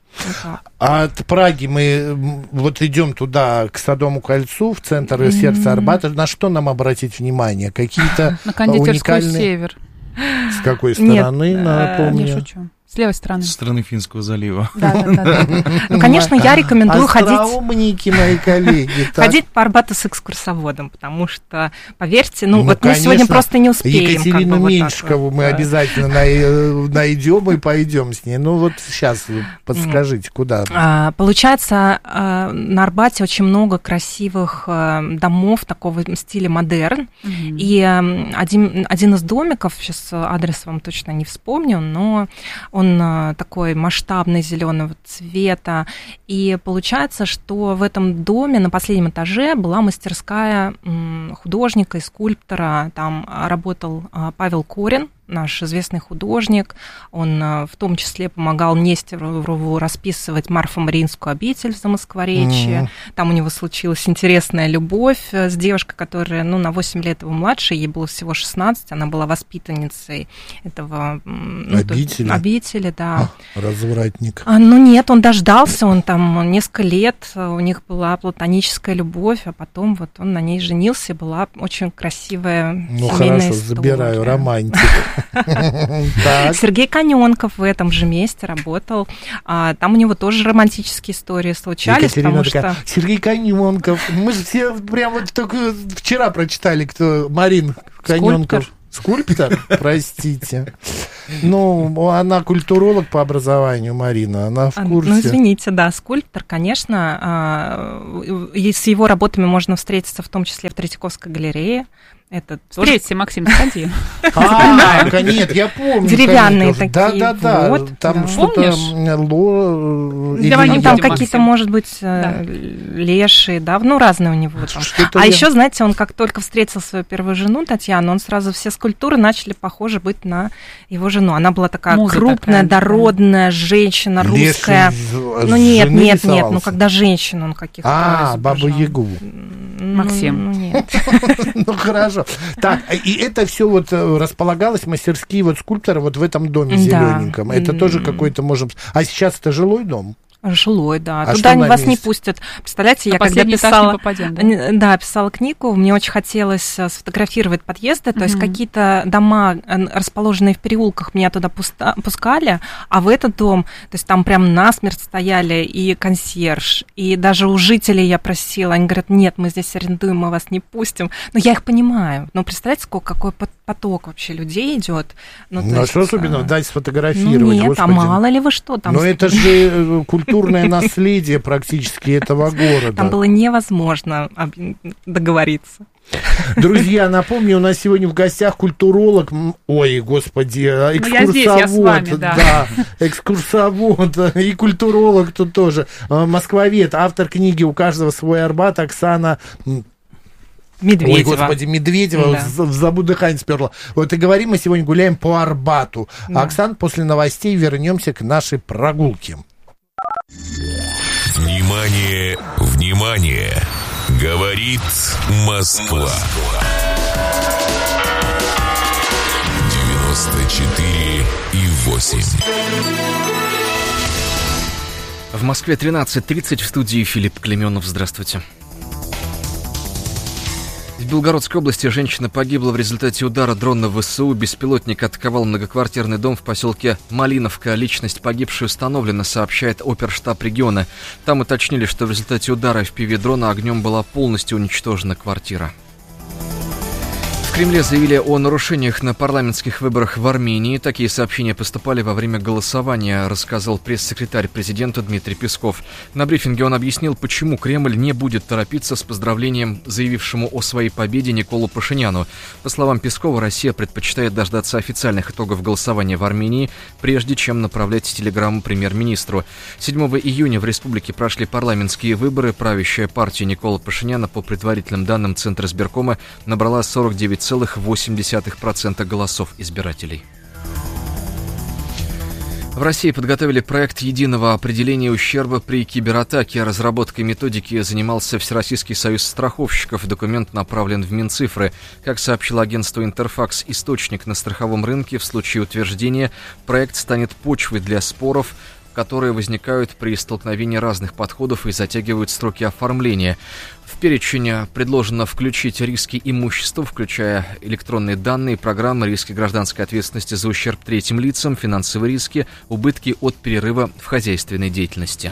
От Праги мы вот идем туда, к Садовому кольцу, в центр mm-hmm. сердца Арбата. На что нам обратить внимание? Какие-то на кондитерскую уникальные... «Север». С какой стороны, Нет, напомню? Не шучу. С левой стороны. С стороны Финского залива. Да, да, да. Ну, конечно, я рекомендую ходить... Остроумники, мои коллеги. Ходить по Арбату с экскурсоводом, потому что, поверьте, ну, вот мы сегодня просто не успеем. Екатерину Меньшикову мы обязательно найдем и пойдем с ней. Ну, вот сейчас подскажите, куда? Получается, на Арбате очень много красивых домов такого стиля модерн. И один, один из домиков, сейчас адрес вам точно не вспомню, но он такой масштабный, зеленого цвета. И получается, что в этом доме на последнем этаже была мастерская художника и скульптора. Там работал Павел Корин, наш известный художник. Он в том числе помогал Нестерову расписывать Марфо-Мариинскую обитель в Замоскворечье. Mm-hmm. Там у него случилась интересная любовь с девушкой, которая, ну, на восемь лет его младше, ей было всего шестнадцать, она была воспитанницей этого... Обители? Ну, обители, да. А, развратник. А, ну, нет, он дождался, он там несколько лет, у них была платоническая любовь, а потом вот он на ней женился, была очень красивая ну, семейная хорошо, история. Забираю, романтик. Сергей Коненков в этом же месте работал. А, там у него тоже романтические истории случались. Екатерина потому такая, что... Сергей Коненков. Мы же все прям вот только вчера прочитали, кто Марин Коненков. Скульптор? Простите. Ну, она культуролог по образованию, Марина, она в курсе. Ну, извините, да, скульптор, конечно. С его работами можно встретиться в том числе в Третьяковской галерее. Это Встретьте, Максим, сходи. А, нет, я помню. Деревянные такие. Да-да-да, вот, там да. что-то... Ну, там какие-то, может быть, да. лешие, да, ну, разные у него там. А я... еще, знаете, он как только встретил свою первую жену, Татьяну, он сразу все скульптуры начали похожи быть на его жену. Она была такая Муза крупная, такая, дородная да. женщина, русская. Ну, нет, нет, нет, ну, когда женщину он каких-то... А, Бабу-Ягу. Максим. Ну, нет. Ну, хорошо. Так, и это все вот располагалось, мастерские вот скульптора вот в этом доме зелененьком. Это тоже какой-то, можем... А сейчас это жилой дом? Жилой, да. А Туда вас не пустят. Представляете, на я когда писала, попадем, да? да, писала книгу, мне очень хотелось сфотографировать подъезды, то mm-hmm. есть какие-то дома, расположенные в переулках, меня туда пуста, пускали, а в этот дом, то есть там прям насмерть стояли и консьерж, и даже у жителей я просила, они говорят, нет, мы здесь арендуем, мы вас не пустим. Но я их понимаю. Но представляете, сколько, какой поток вообще людей идет. Ну, ну а что особенного? Дать сфотографировать, ну, нет, Господи. А мало ли вы что там. Но это же культурное наследие практически этого города. Там было невозможно договориться. Друзья, напомню, у нас сегодня в гостях культуролог, ой, господи, экскурсовод, ну, я здесь, я с вами, да. да, экскурсовод и культуролог тут тоже, москвовед, автор книги «У каждого свой Арбат», Оксана... Медведева. Ой, господи, Медведева, да. в забу дыхание сперла. Вот и говорим, мы сегодня гуляем по Арбату. Да. Оксан, после новостей вернемся к нашей прогулке. Внимание, внимание! Говорит Москва. девяносто четыре и восемь. В Москве тринадцать тридцать, в студии Филипп Клеменов. Здравствуйте. В Белгородской области женщина погибла в результате удара дрона ВСУ. Беспилотник атаковал многоквартирный дом в поселке Малиновка. Личность погибшей установлена, сообщает оперштаб региона. Там уточнили, что в результате удара эф пи ви-дрона огнем была полностью уничтожена квартира. В Кремле заявили о нарушениях на парламентских выборах в Армении. Такие сообщения поступали во время голосования, рассказал пресс-секретарь президента Дмитрий Песков. На брифинге он объяснил, почему Кремль не будет торопиться с поздравлением заявившему о своей победе Николу Пашиняну. По словам Пескова, Россия предпочитает дождаться официальных итогов голосования в Армении, прежде чем направлять телеграмму премьер-министру. седьмого июня в республике прошли парламентские выборы. Правящая партия Никола Пашиняна, по предварительным данным Центра избиркома, набрала сорок девять целых восемь десятых процента голосов избирателей. В России подготовили проект единого определения ущерба при кибератаке. Разработкой методики занимался Всероссийский союз страховщиков. Документ направлен в Минцифры. Как сообщило агентство «Интерфакс», источник на страховом рынке, в случае утверждения проект станет почвой для споров, которые возникают при столкновении разных подходов и затягивают сроки оформления. В перечень предложено включить риски имущества, включая электронные данные, программы, риски гражданской ответственности за ущерб третьим лицам, финансовые риски, убытки от перерыва в хозяйственной деятельности.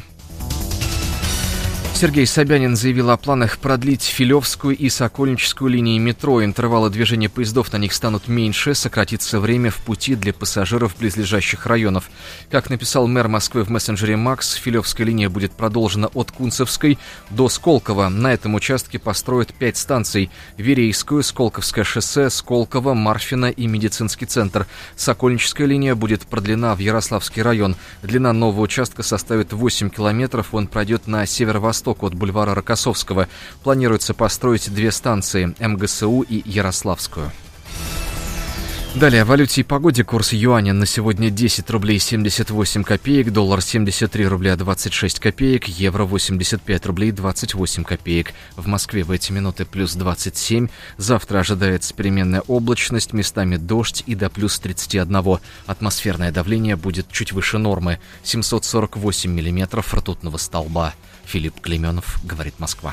Сергей Собянин заявил о планах продлить Филевскую и Сокольническую линии метро. Интервалы движения поездов на них станут меньше, сократится время в пути для пассажиров близлежащих районов. Как написал мэр Москвы в мессенджере Макс, Филевская линия будет продолжена от Кунцевской до Сколково. На этом участке построят пять станций: Верейскую, Сколковское шоссе, Сколково, Марфино и медицинский центр. Сокольническая линия будет продлена в Ярославский район. Длина нового участка составит восемь километров, он пройдет на северо-восток от бульвара Рокоссовского. Планируется построить две станции – МГСУ и Ярославскую. Далее о валюте и погоде. Курс юаня на сегодня десять рублей семьдесят восемь копеек, доллар семьдесят три рубля двадцать шесть копеек, евро восемьдесят пять рублей двадцать восемь копеек. В Москве в эти минуты плюс двадцать семь. Завтра ожидается переменная облачность, местами дождь и до плюс тридцать один. Атмосферное давление будет чуть выше нормы – семьсот сорок восемь миллиметров ртутного столба. Филипп Клейменов, говорит Москва.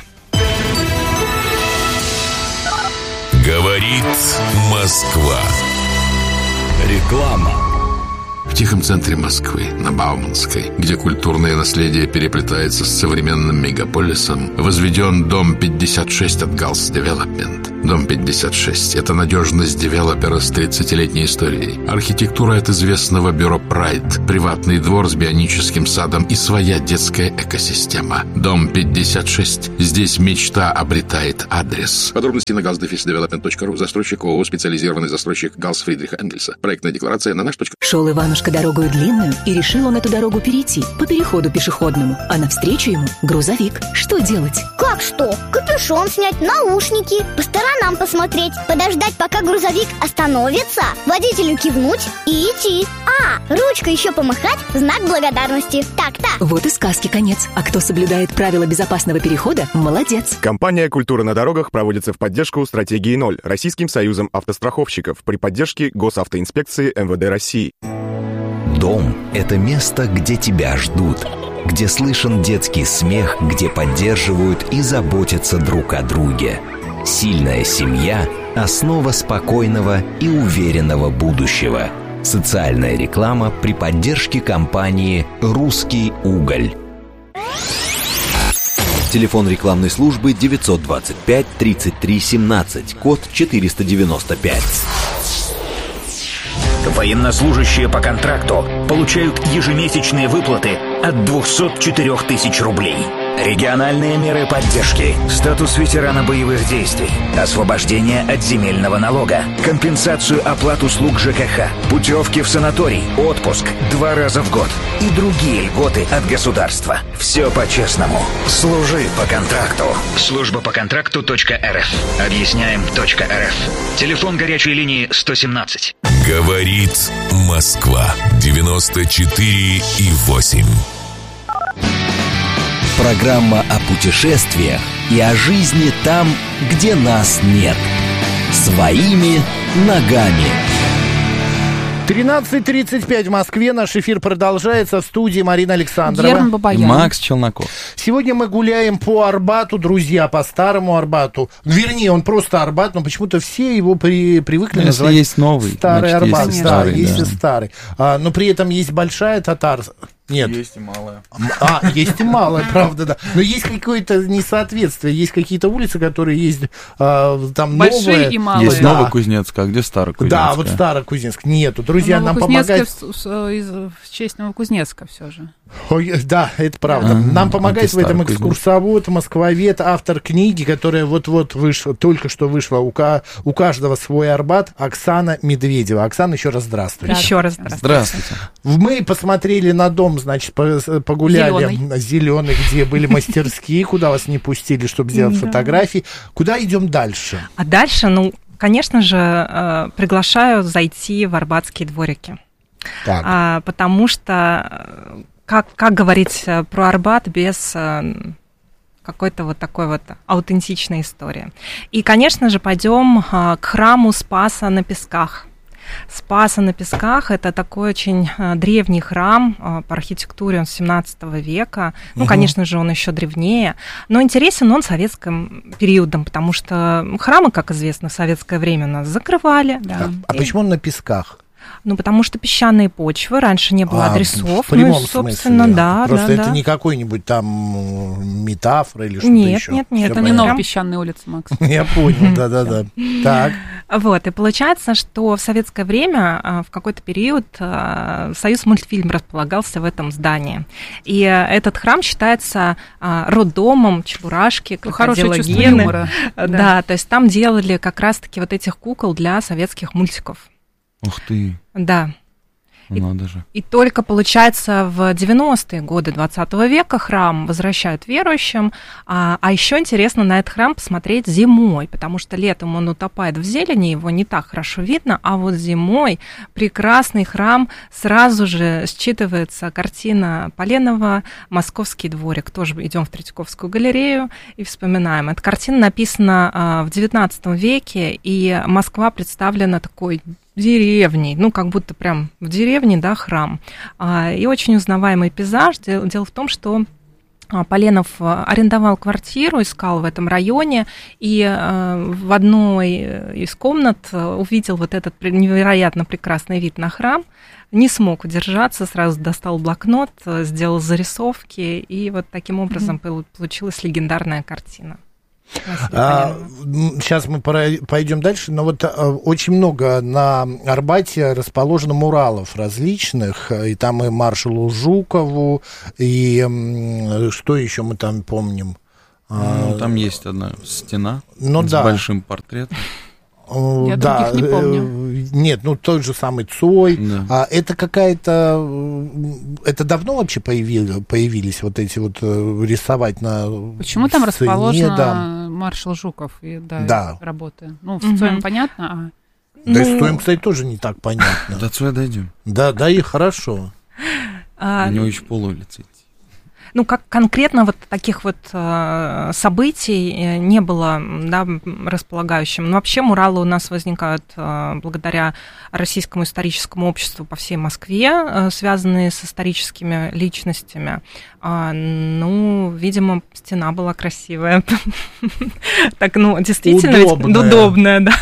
Говорит Москва. Реклама. В тихом центре Москвы, на Бауманской, где культурное наследие переплетается с современным мегаполисом, возведен дом пятьдесят шесть от Галс Девелопмент. Дом пятьдесят шесть – это надежность девелопера с тридцатилетней историей. Архитектура от известного бюро Pride, приватный двор с бионическим садом и своя детская экосистема. Дом пятьдесят шесть. Здесь мечта обретает адрес. Подробности на галс дефис девелопмент точка ру. Застройщик ООО «Специализированный застройщик Галс Фридриха Энгельса». Проектная декларация на наш. Шел Иванушка дорогую длинную, и решил он эту дорогу перейти по переходу пешеходному. А навстречу ему грузовик. Что делать? Как что? Капюшон снять, наушники, по сторонам посмотреть, подождать, пока грузовик остановится, водителю кивнуть и идти. А, ручкой еще помахать в знак благодарности. Так-то. Вот и сказки конец. А кто соблюдает правила безопасного перехода, молодец. Компания «Культура на дорогах» проводится в поддержку стратегии ноль Российским союзом автостраховщиков при поддержке Госавтоинспекции эм вэ дэ России. Дом – это место, где тебя ждут, где слышен детский смех, где поддерживают и заботятся друг о друге. Сильная семья – основа спокойного и уверенного будущего. Социальная реклама при поддержке компании «Русский уголь». Телефон рекламной службы девятьсот двадцать пять тридцать три семнадцать, код четыреста девяносто пять. Военнослужащие по контракту получают ежемесячные выплаты от двухсот четырёх тысяч рублей. Региональные меры поддержки, статус ветерана боевых действий, освобождение от земельного налога, компенсацию оплат услуг ЖКХ, путевки в санаторий, отпуск два раза в год и другие льготы от государства. Все по-честному. Служи по контракту. Служба по контракту точка эр эф. Объясняем точка эр эф. Телефон горячей линии сто семнадцать. Говорит Москва. девяносто четыре и восемь. Программа о путешествиях и о жизни там, где нас нет. Своими ногами. тринадцать тридцать пять в Москве. Наш эфир продолжается. В студии Марина Александрова. Герман Бабаян. И Макс Челноков. Сегодня мы гуляем по Арбату, друзья, по старому Арбату. Вернее, он просто Арбат, но почему-то все его при, привыкли но называть. Если есть новый, старый значит, Арбат. есть Да, старый, есть да. и старый. А, но при этом есть большая татар. Нет. Есть и малая. А, есть и малая, правда, да. Но есть какое-то несоответствие. Есть какие-то улицы, которые есть а, там большие новые. И малые. Есть да. Новокузнецк, а где Старокузнецк? Да, вот Старокузнецк. Нету. Друзья, нам помогает... В, в, в честь Новокузнецка все же. Ой, да, это правда. А, Нам помогает в этом Старокузнецк. экскурсовод, москвовед, автор книги, которая вот-вот вышла, только что вышла. У, ка- у каждого свой Арбат. Оксана Медведева. Оксана, еще раз здравствуй. Еще раз здравствуйте. Здравствуйте. Мы посмотрели на дом, значит, по- погуляли. Зеленый, где были мастерские, куда вас не пустили, чтобы сделать фотографии. Куда идем дальше? А дальше, ну, конечно же, э, приглашаю зайти в арбатские дворики. Так. А, потому что, э, как, как говорить э, про Арбат без э, какой-то вот такой вот аутентичной истории. И, конечно же, пойдем э, к храму Спаса на Песках. Спаса на Песках – это такой очень древний храм, по архитектуре он семнадцатого века, ну, угу. конечно же, он еще древнее, но интересен он советским периодом, потому что храмы, как известно, в советское время у нас закрывали. Да. А, а почему он на песках? Ну, потому что песчаные почвы, раньше не было а, адресов. В прямом ну, и, собственно, смысле. Да, Просто да, это да. не какой-нибудь там метафора или что-то нет, еще. Нет, нет, это не новая песчаная улица, Макс. Я понял, да-да-да. Так. Вот, и получается, что в советское время в какой-то период Союзмультфильм располагался в этом здании. И этот храм считается роддомом Чебурашки, Крокодила Гены. Да, то есть там делали как раз-таки вот этих кукол для советских мультиков. Ух ты. Да. И, Надо же. И только, получается, в девяностые годы двадцатого века храм возвращают верующим. А, а еще интересно на этот храм посмотреть зимой, потому что летом он утопает в зелени, его не так хорошо видно, а вот зимой прекрасный храм, сразу же считывается картина Поленова «Московский дворик». Тоже идем в Третьяковскую галерею и вспоминаем. Эта картина написана а, в девятнадцатом веке, и Москва представлена такой деревней, ну, как будто прям в деревне, да, храм. И очень узнаваемый пейзаж. Дело в том, что Поленов арендовал квартиру, искал в этом районе, и в одной из комнат увидел вот этот невероятно прекрасный вид на храм, не смог удержаться, сразу достал блокнот, сделал зарисовки, и вот таким образом mm-hmm. получилась легендарная картина. А, сейчас мы пойдем дальше, но вот а, очень много на Арбате расположено муралов различных, и там и маршалу Жукову, и м, что еще мы там помним? Ну, там есть одна стена ну, с да. большим портретом. Я да, других не помню. Нет, ну тот же самый Цой. Да. А это какая-то... Это давно вообще появили, появились вот эти вот рисовать на Почему там сцене, расположен да. маршал Жуков и да, да. работы? Ну, с Цоем понятно, а... Да ну... и с Цоем, кстати, тоже не так понятно. До Цоя дойдем. Да, да, и хорошо. А... У него еще полулица. Ну, как конкретно вот таких вот э, событий не было, да, располагающим. Но вообще муралы у нас возникают э, благодаря Российскому историческому обществу по всей Москве, э, связанные с историческими личностями. А, ну, видимо, стена была красивая. Так, ну, действительно, удобная, да.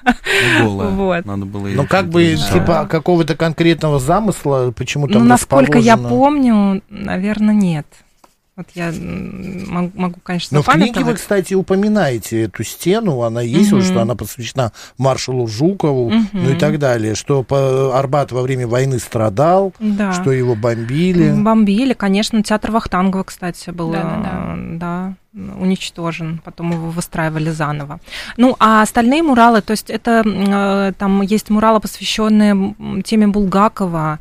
Голая. Надо было ее... Ну, как бы, типа, какого-то конкретного замысла, почему там расположено... Насколько я помню, наверное, нет. Вот я могу, могу конечно, Но в книге вы, кстати, упоминаете эту стену, она есть, uh-huh. вот, что она посвящена маршалу Жукову, uh-huh. ну и так далее, что Арбат во время войны страдал, да. что его бомбили. Бомбили, конечно, театр Вахтангова, кстати, был да, да, да. Да, уничтожен, потом его выстраивали заново. Ну, а остальные муралы, то есть это, там есть муралы, посвященные теме Булгакова,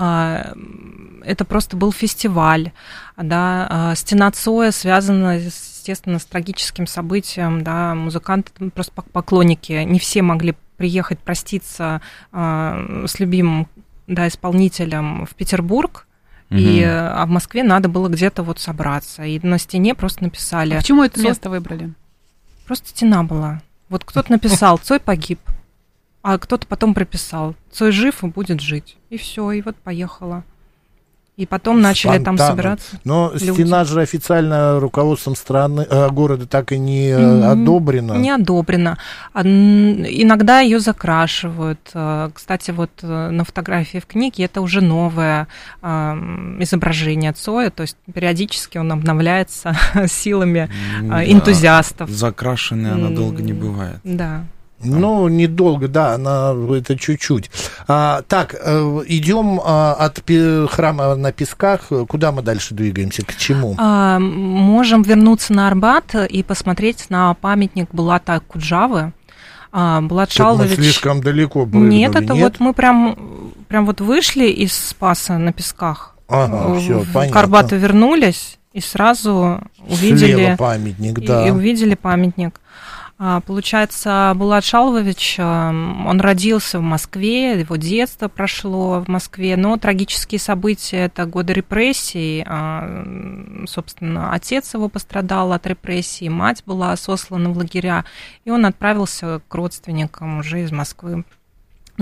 это просто был фестиваль, да, стена Цоя связана, естественно, с трагическим событием, да, музыканты, просто поклонники, не все могли приехать проститься с любимым, да, исполнителем в Петербург, и, а в Москве надо было где-то вот собраться. И на стене просто написали... А почему это место выбрали? Просто стена была. Вот кто-то написал, Цой погиб, а кто-то потом прописал, Цой жив и будет жить. И все, и вот поехала. И потом начали Спонтанно. Там собираться. Но люди. Стена же официально руководством страны, э, города так и не mm-hmm. одобрена. Не одобрена. Иногда ее закрашивают. Кстати, вот на фотографии в книге это уже новое э, изображение Цоя, то есть периодически он обновляется силами э, да. энтузиастов. Закрашенная она долго не бывает. Да. Ну, недолго, да, она, это чуть-чуть. А, так, идем а, от пи- храма на Песках. Куда мы дальше двигаемся? К чему? А, можем вернуться на Арбат и посмотреть на памятник Булата Акуджавы. А, Булат Шалвович... Мы слишком далеко были. Нет, это нет? Вот мы прям, прям вот вышли из Спаса на Песках. Ага, все, понятно. К Арбату вернулись и сразу увидели... Слева памятник, да. И, и увидели памятник. Получается, Булат Шалвович, он родился в Москве, его детство прошло в Москве, но трагические события, это годы репрессий, собственно, отец его пострадал от репрессий, мать была сослана в лагеря, и он отправился к родственникам уже из Москвы.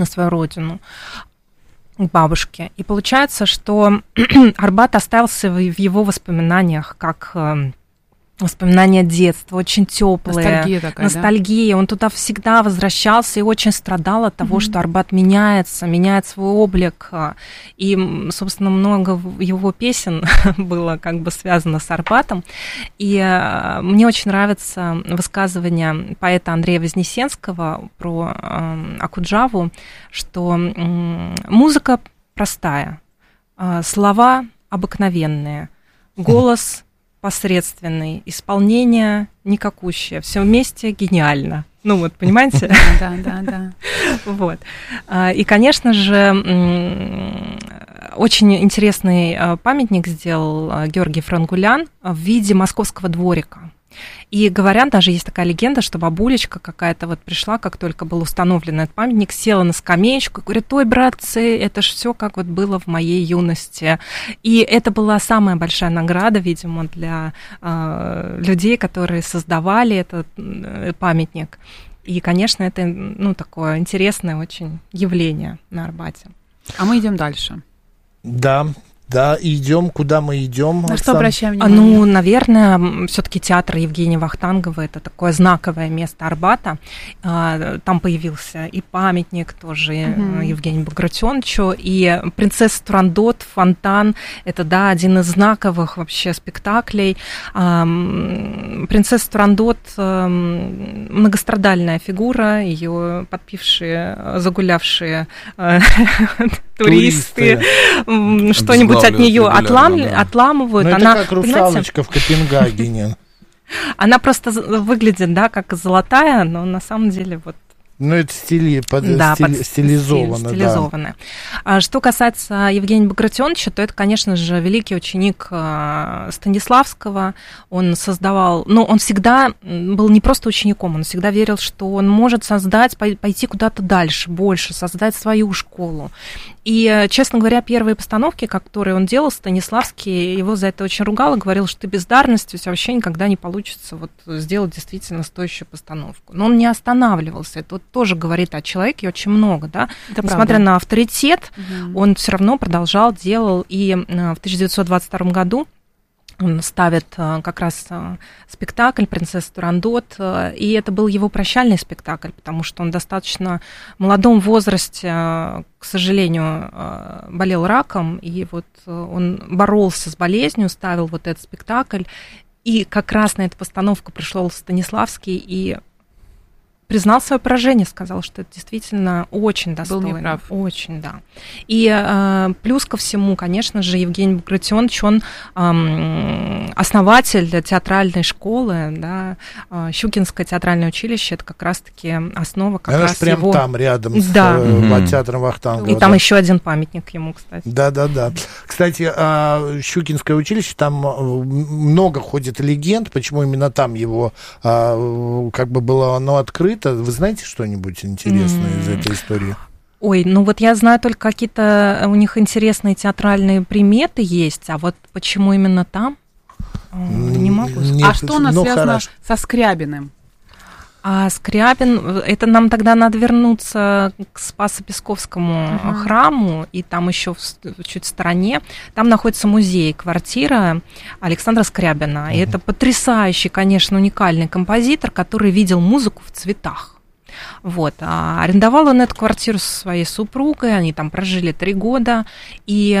на свою родину, к бабушке. И получается, что Арбат остался в его воспоминаниях как воспоминания детства, очень теплые. Ностальгия такая, Ностальгия. Да? Он туда всегда возвращался и очень страдал от того, mm-hmm. что Арбат меняется, меняет свой облик. И, собственно, много его песен было как бы связано с Арбатом. И мне очень нравится высказывание поэта Андрея Вознесенского про Окуджаву, что музыка простая, слова обыкновенные, голос посредственный, исполнение никакущее, все вместе гениально. Ну вот, понимаете? Да, да, да. Вот. И, конечно же, очень интересный памятник сделал Георгий Франгулян в виде московского дворика. И говорят, даже есть такая легенда, что бабулечка какая-то вот пришла, как только был установлен этот памятник, села на скамеечку и говорит: ой, братцы, это ж все как вот было в моей юности. И это была самая большая награда, видимо, для э, людей, которые создавали этот э, памятник. И, конечно, это, ну, такое интересное очень явление на Арбате. А мы идем дальше. Да. Да, идем, куда мы идем. На что обращаем внимание? Ну, наверное, все-таки театр Евгения Вахтангова — это такое знаковое место Арбата. Там появился и памятник тоже uh-huh. Евгению Багратионовичу, и «Принцесса Турандот», «Фонтан» — это, да, один из знаковых вообще спектаклей. «Принцесса Турандот» — многострадальная фигура, ее подпившие, загулявшие туристы, туристы. Что-нибудь от нее отлам... да. отламывают. Ну, это она, как русалочка в Копенгагене. Она просто выглядит, да, как золотая, но на самом деле вот. Ну, это стили, под, да, стили, под стилизовано. Стиль, стилизовано. Да. Что касается Евгения Багратионовича, то это, конечно же, великий ученик Станиславского. Он создавал... Ну, он всегда был не просто учеником, он всегда верил, что он может создать, пойти куда-то дальше, больше, создать свою школу. И, честно говоря, первые постановки, которые он делал, Станиславский его за это очень ругал и говорил, что ты бездарность, у тебя вообще никогда не получится вот сделать действительно стоящую постановку. Но он не останавливался. Это вот тоже говорит о человеке очень много, да. Это Несмотря правда. на авторитет, угу. он все равно продолжал, делал. И в тысяча девятьсот двадцать втором году он ставит как раз спектакль «Принцесса Турандот», и это был его прощальный спектакль, потому что он в достаточно молодом возрасте, к сожалению, болел раком, и вот он боролся с болезнью, ставил вот этот спектакль, и как раз на эту постановку пришел Станиславский и признал свое поражение, сказал, что это действительно очень достойно. Был неправ. Очень, да. И э, плюс ко всему, конечно же, Евгений Багратионович, он э, основатель театральной школы, да, э, Щукинское театральное училище, это как раз-таки основа как Она раз прям его... там, рядом да. с mm-hmm. театром Вахтангова. И там да. еще один памятник ему, кстати. Да-да-да. Кстати, Щукинское училище, там много ходит легенд, почему именно там его как бы было оно открыто. Вы знаете что-нибудь интересное mm. из этой истории? Ой, ну вот я знаю только какие-то у них интересные театральные приметы есть, а вот почему именно там, не могу сказать. Нет, а что у нас ну, связано хорошо. со Скрябиным? А Скрябин, это нам тогда надо вернуться к Спасо-Песковскому uh-huh. храму, и там еще в, чуть в стороне, там находится музей, квартира Александра Скрябина. Uh-huh. И это потрясающий, конечно, уникальный композитор, который видел музыку в цветах. Вот. А арендовал он эту квартиру со своей супругой, они там прожили три года, и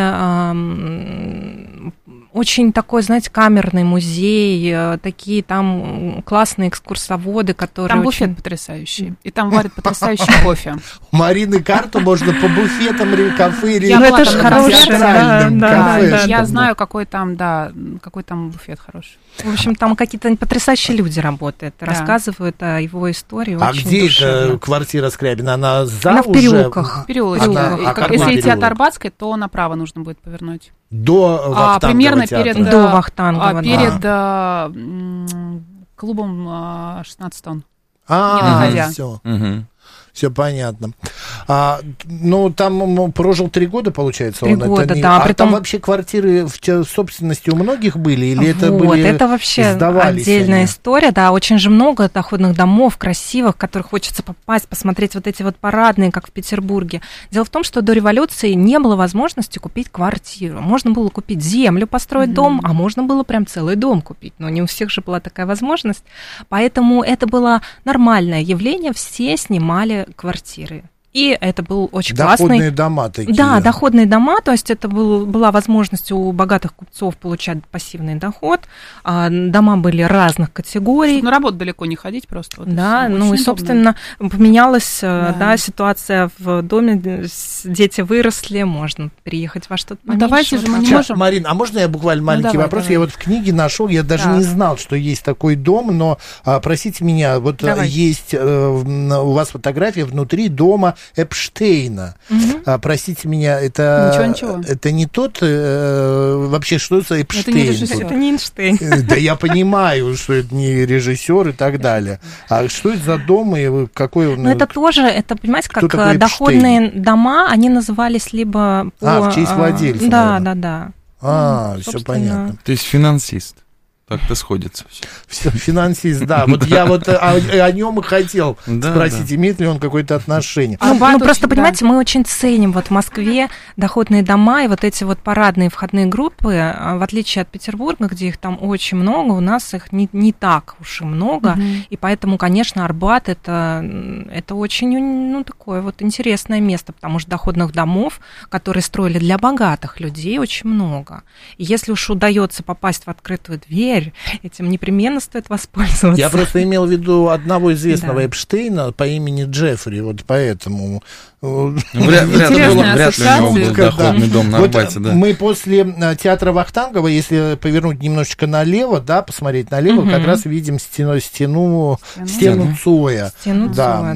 эм, очень такой, знаете, камерный музей, такие там классные экскурсоводы, которые... Там очень... буфет потрясающий, и там варят потрясающий кофе. У Марины карту можно по буфетам, кафе или... Ну, это же хорошее, да, да, да. Я знаю, какой там, да, какой там буфет хороший. В общем, там какие-то потрясающие люди работают, да. рассказывают о его истории. А очень где душевно. это квартира Скрябина? Она за Она уже? в переулках. В переулочке. Она, а как, если идти от Арбатской, то направо нужно будет повернуть. До Вахтангова а, примерно театра. перед, До Вахтангова, а, перед да. а, клубом а, шестнадцать тонн. А, не доходя. все. Угу. Все понятно. А, ну, там прожил три года, получается, три он. года, это не... да. А притом... там вообще квартиры в собственности у многих были? Или вот, это были это вообще отдельная они? история, да, очень же много доходных домов, красивых, в которых хочется попасть, посмотреть вот эти вот парадные, как в Петербурге. Дело в том, что до революции не было возможности купить квартиру. Можно было купить землю, построить mm-hmm. дом, а можно было прям целый дом купить. Но не у всех же была такая возможность. Поэтому это было нормальное явление, все снимали квартиры. И это был очень доходные классный... Доходные дома такие. Да, доходные дома, то есть это был, была возможность у богатых купцов получать пассивный доход. А, дома были разных категорий. Чтобы на работу далеко не ходить просто. Вот да, ну и, собственно, удобно. Поменялась да. Да, ситуация в доме, дети выросли, можно переехать во что-то поменьше. Ну, давайте же мы не можем... Марин, а можно я буквально маленький ну, давай, вопрос? Давай. Я вот в книге нашел, я даже да. не знал, что есть такой дом, но, а, простите меня, вот давай. Есть а, у вас фотография внутри дома Эпштейна. Угу. А, простите меня, это, ничего, ничего. это не тот, э, вообще, что это за Эпштейн? Это не режиссер. Это не Эйнштейн. Да я понимаю, что это не режиссер и так далее. А что это за дом и какой он? Ну, это тоже, это, понимаете, как доходные дома, они назывались либо по... А, в честь владельца. Да, да, да. А, все понятно. То есть финансист. Так-то сходится все. Финансист, да. Вот я вот о, о нем и хотел да, спросить, да. имеет ли он какое-то отношение. Ну, ну просто, понимаете, да. мы очень ценим вот в Москве доходные дома и вот эти вот парадные входные группы, в отличие от Петербурга, где их там очень много, у нас их не, не так уж и много, угу. и поэтому, конечно, Арбат это, это очень, ну, такое вот интересное место, потому что доходных домов, которые строили для богатых людей, очень много. И если уж удается попасть в открытую дверь, этим непременно стоит воспользоваться. Я просто имел в виду одного известного да. Эпштейна по имени Джеффри, вот поэтому... Вряд, вряд, ли, вряд ли у него был доходный да. дом на Арбате, вот да. Мы после театра Вахтангова, если повернуть немножечко налево, да, посмотреть налево, угу. как раз видим стену, стену, стену, стену Цоя. Стену да. Цоя.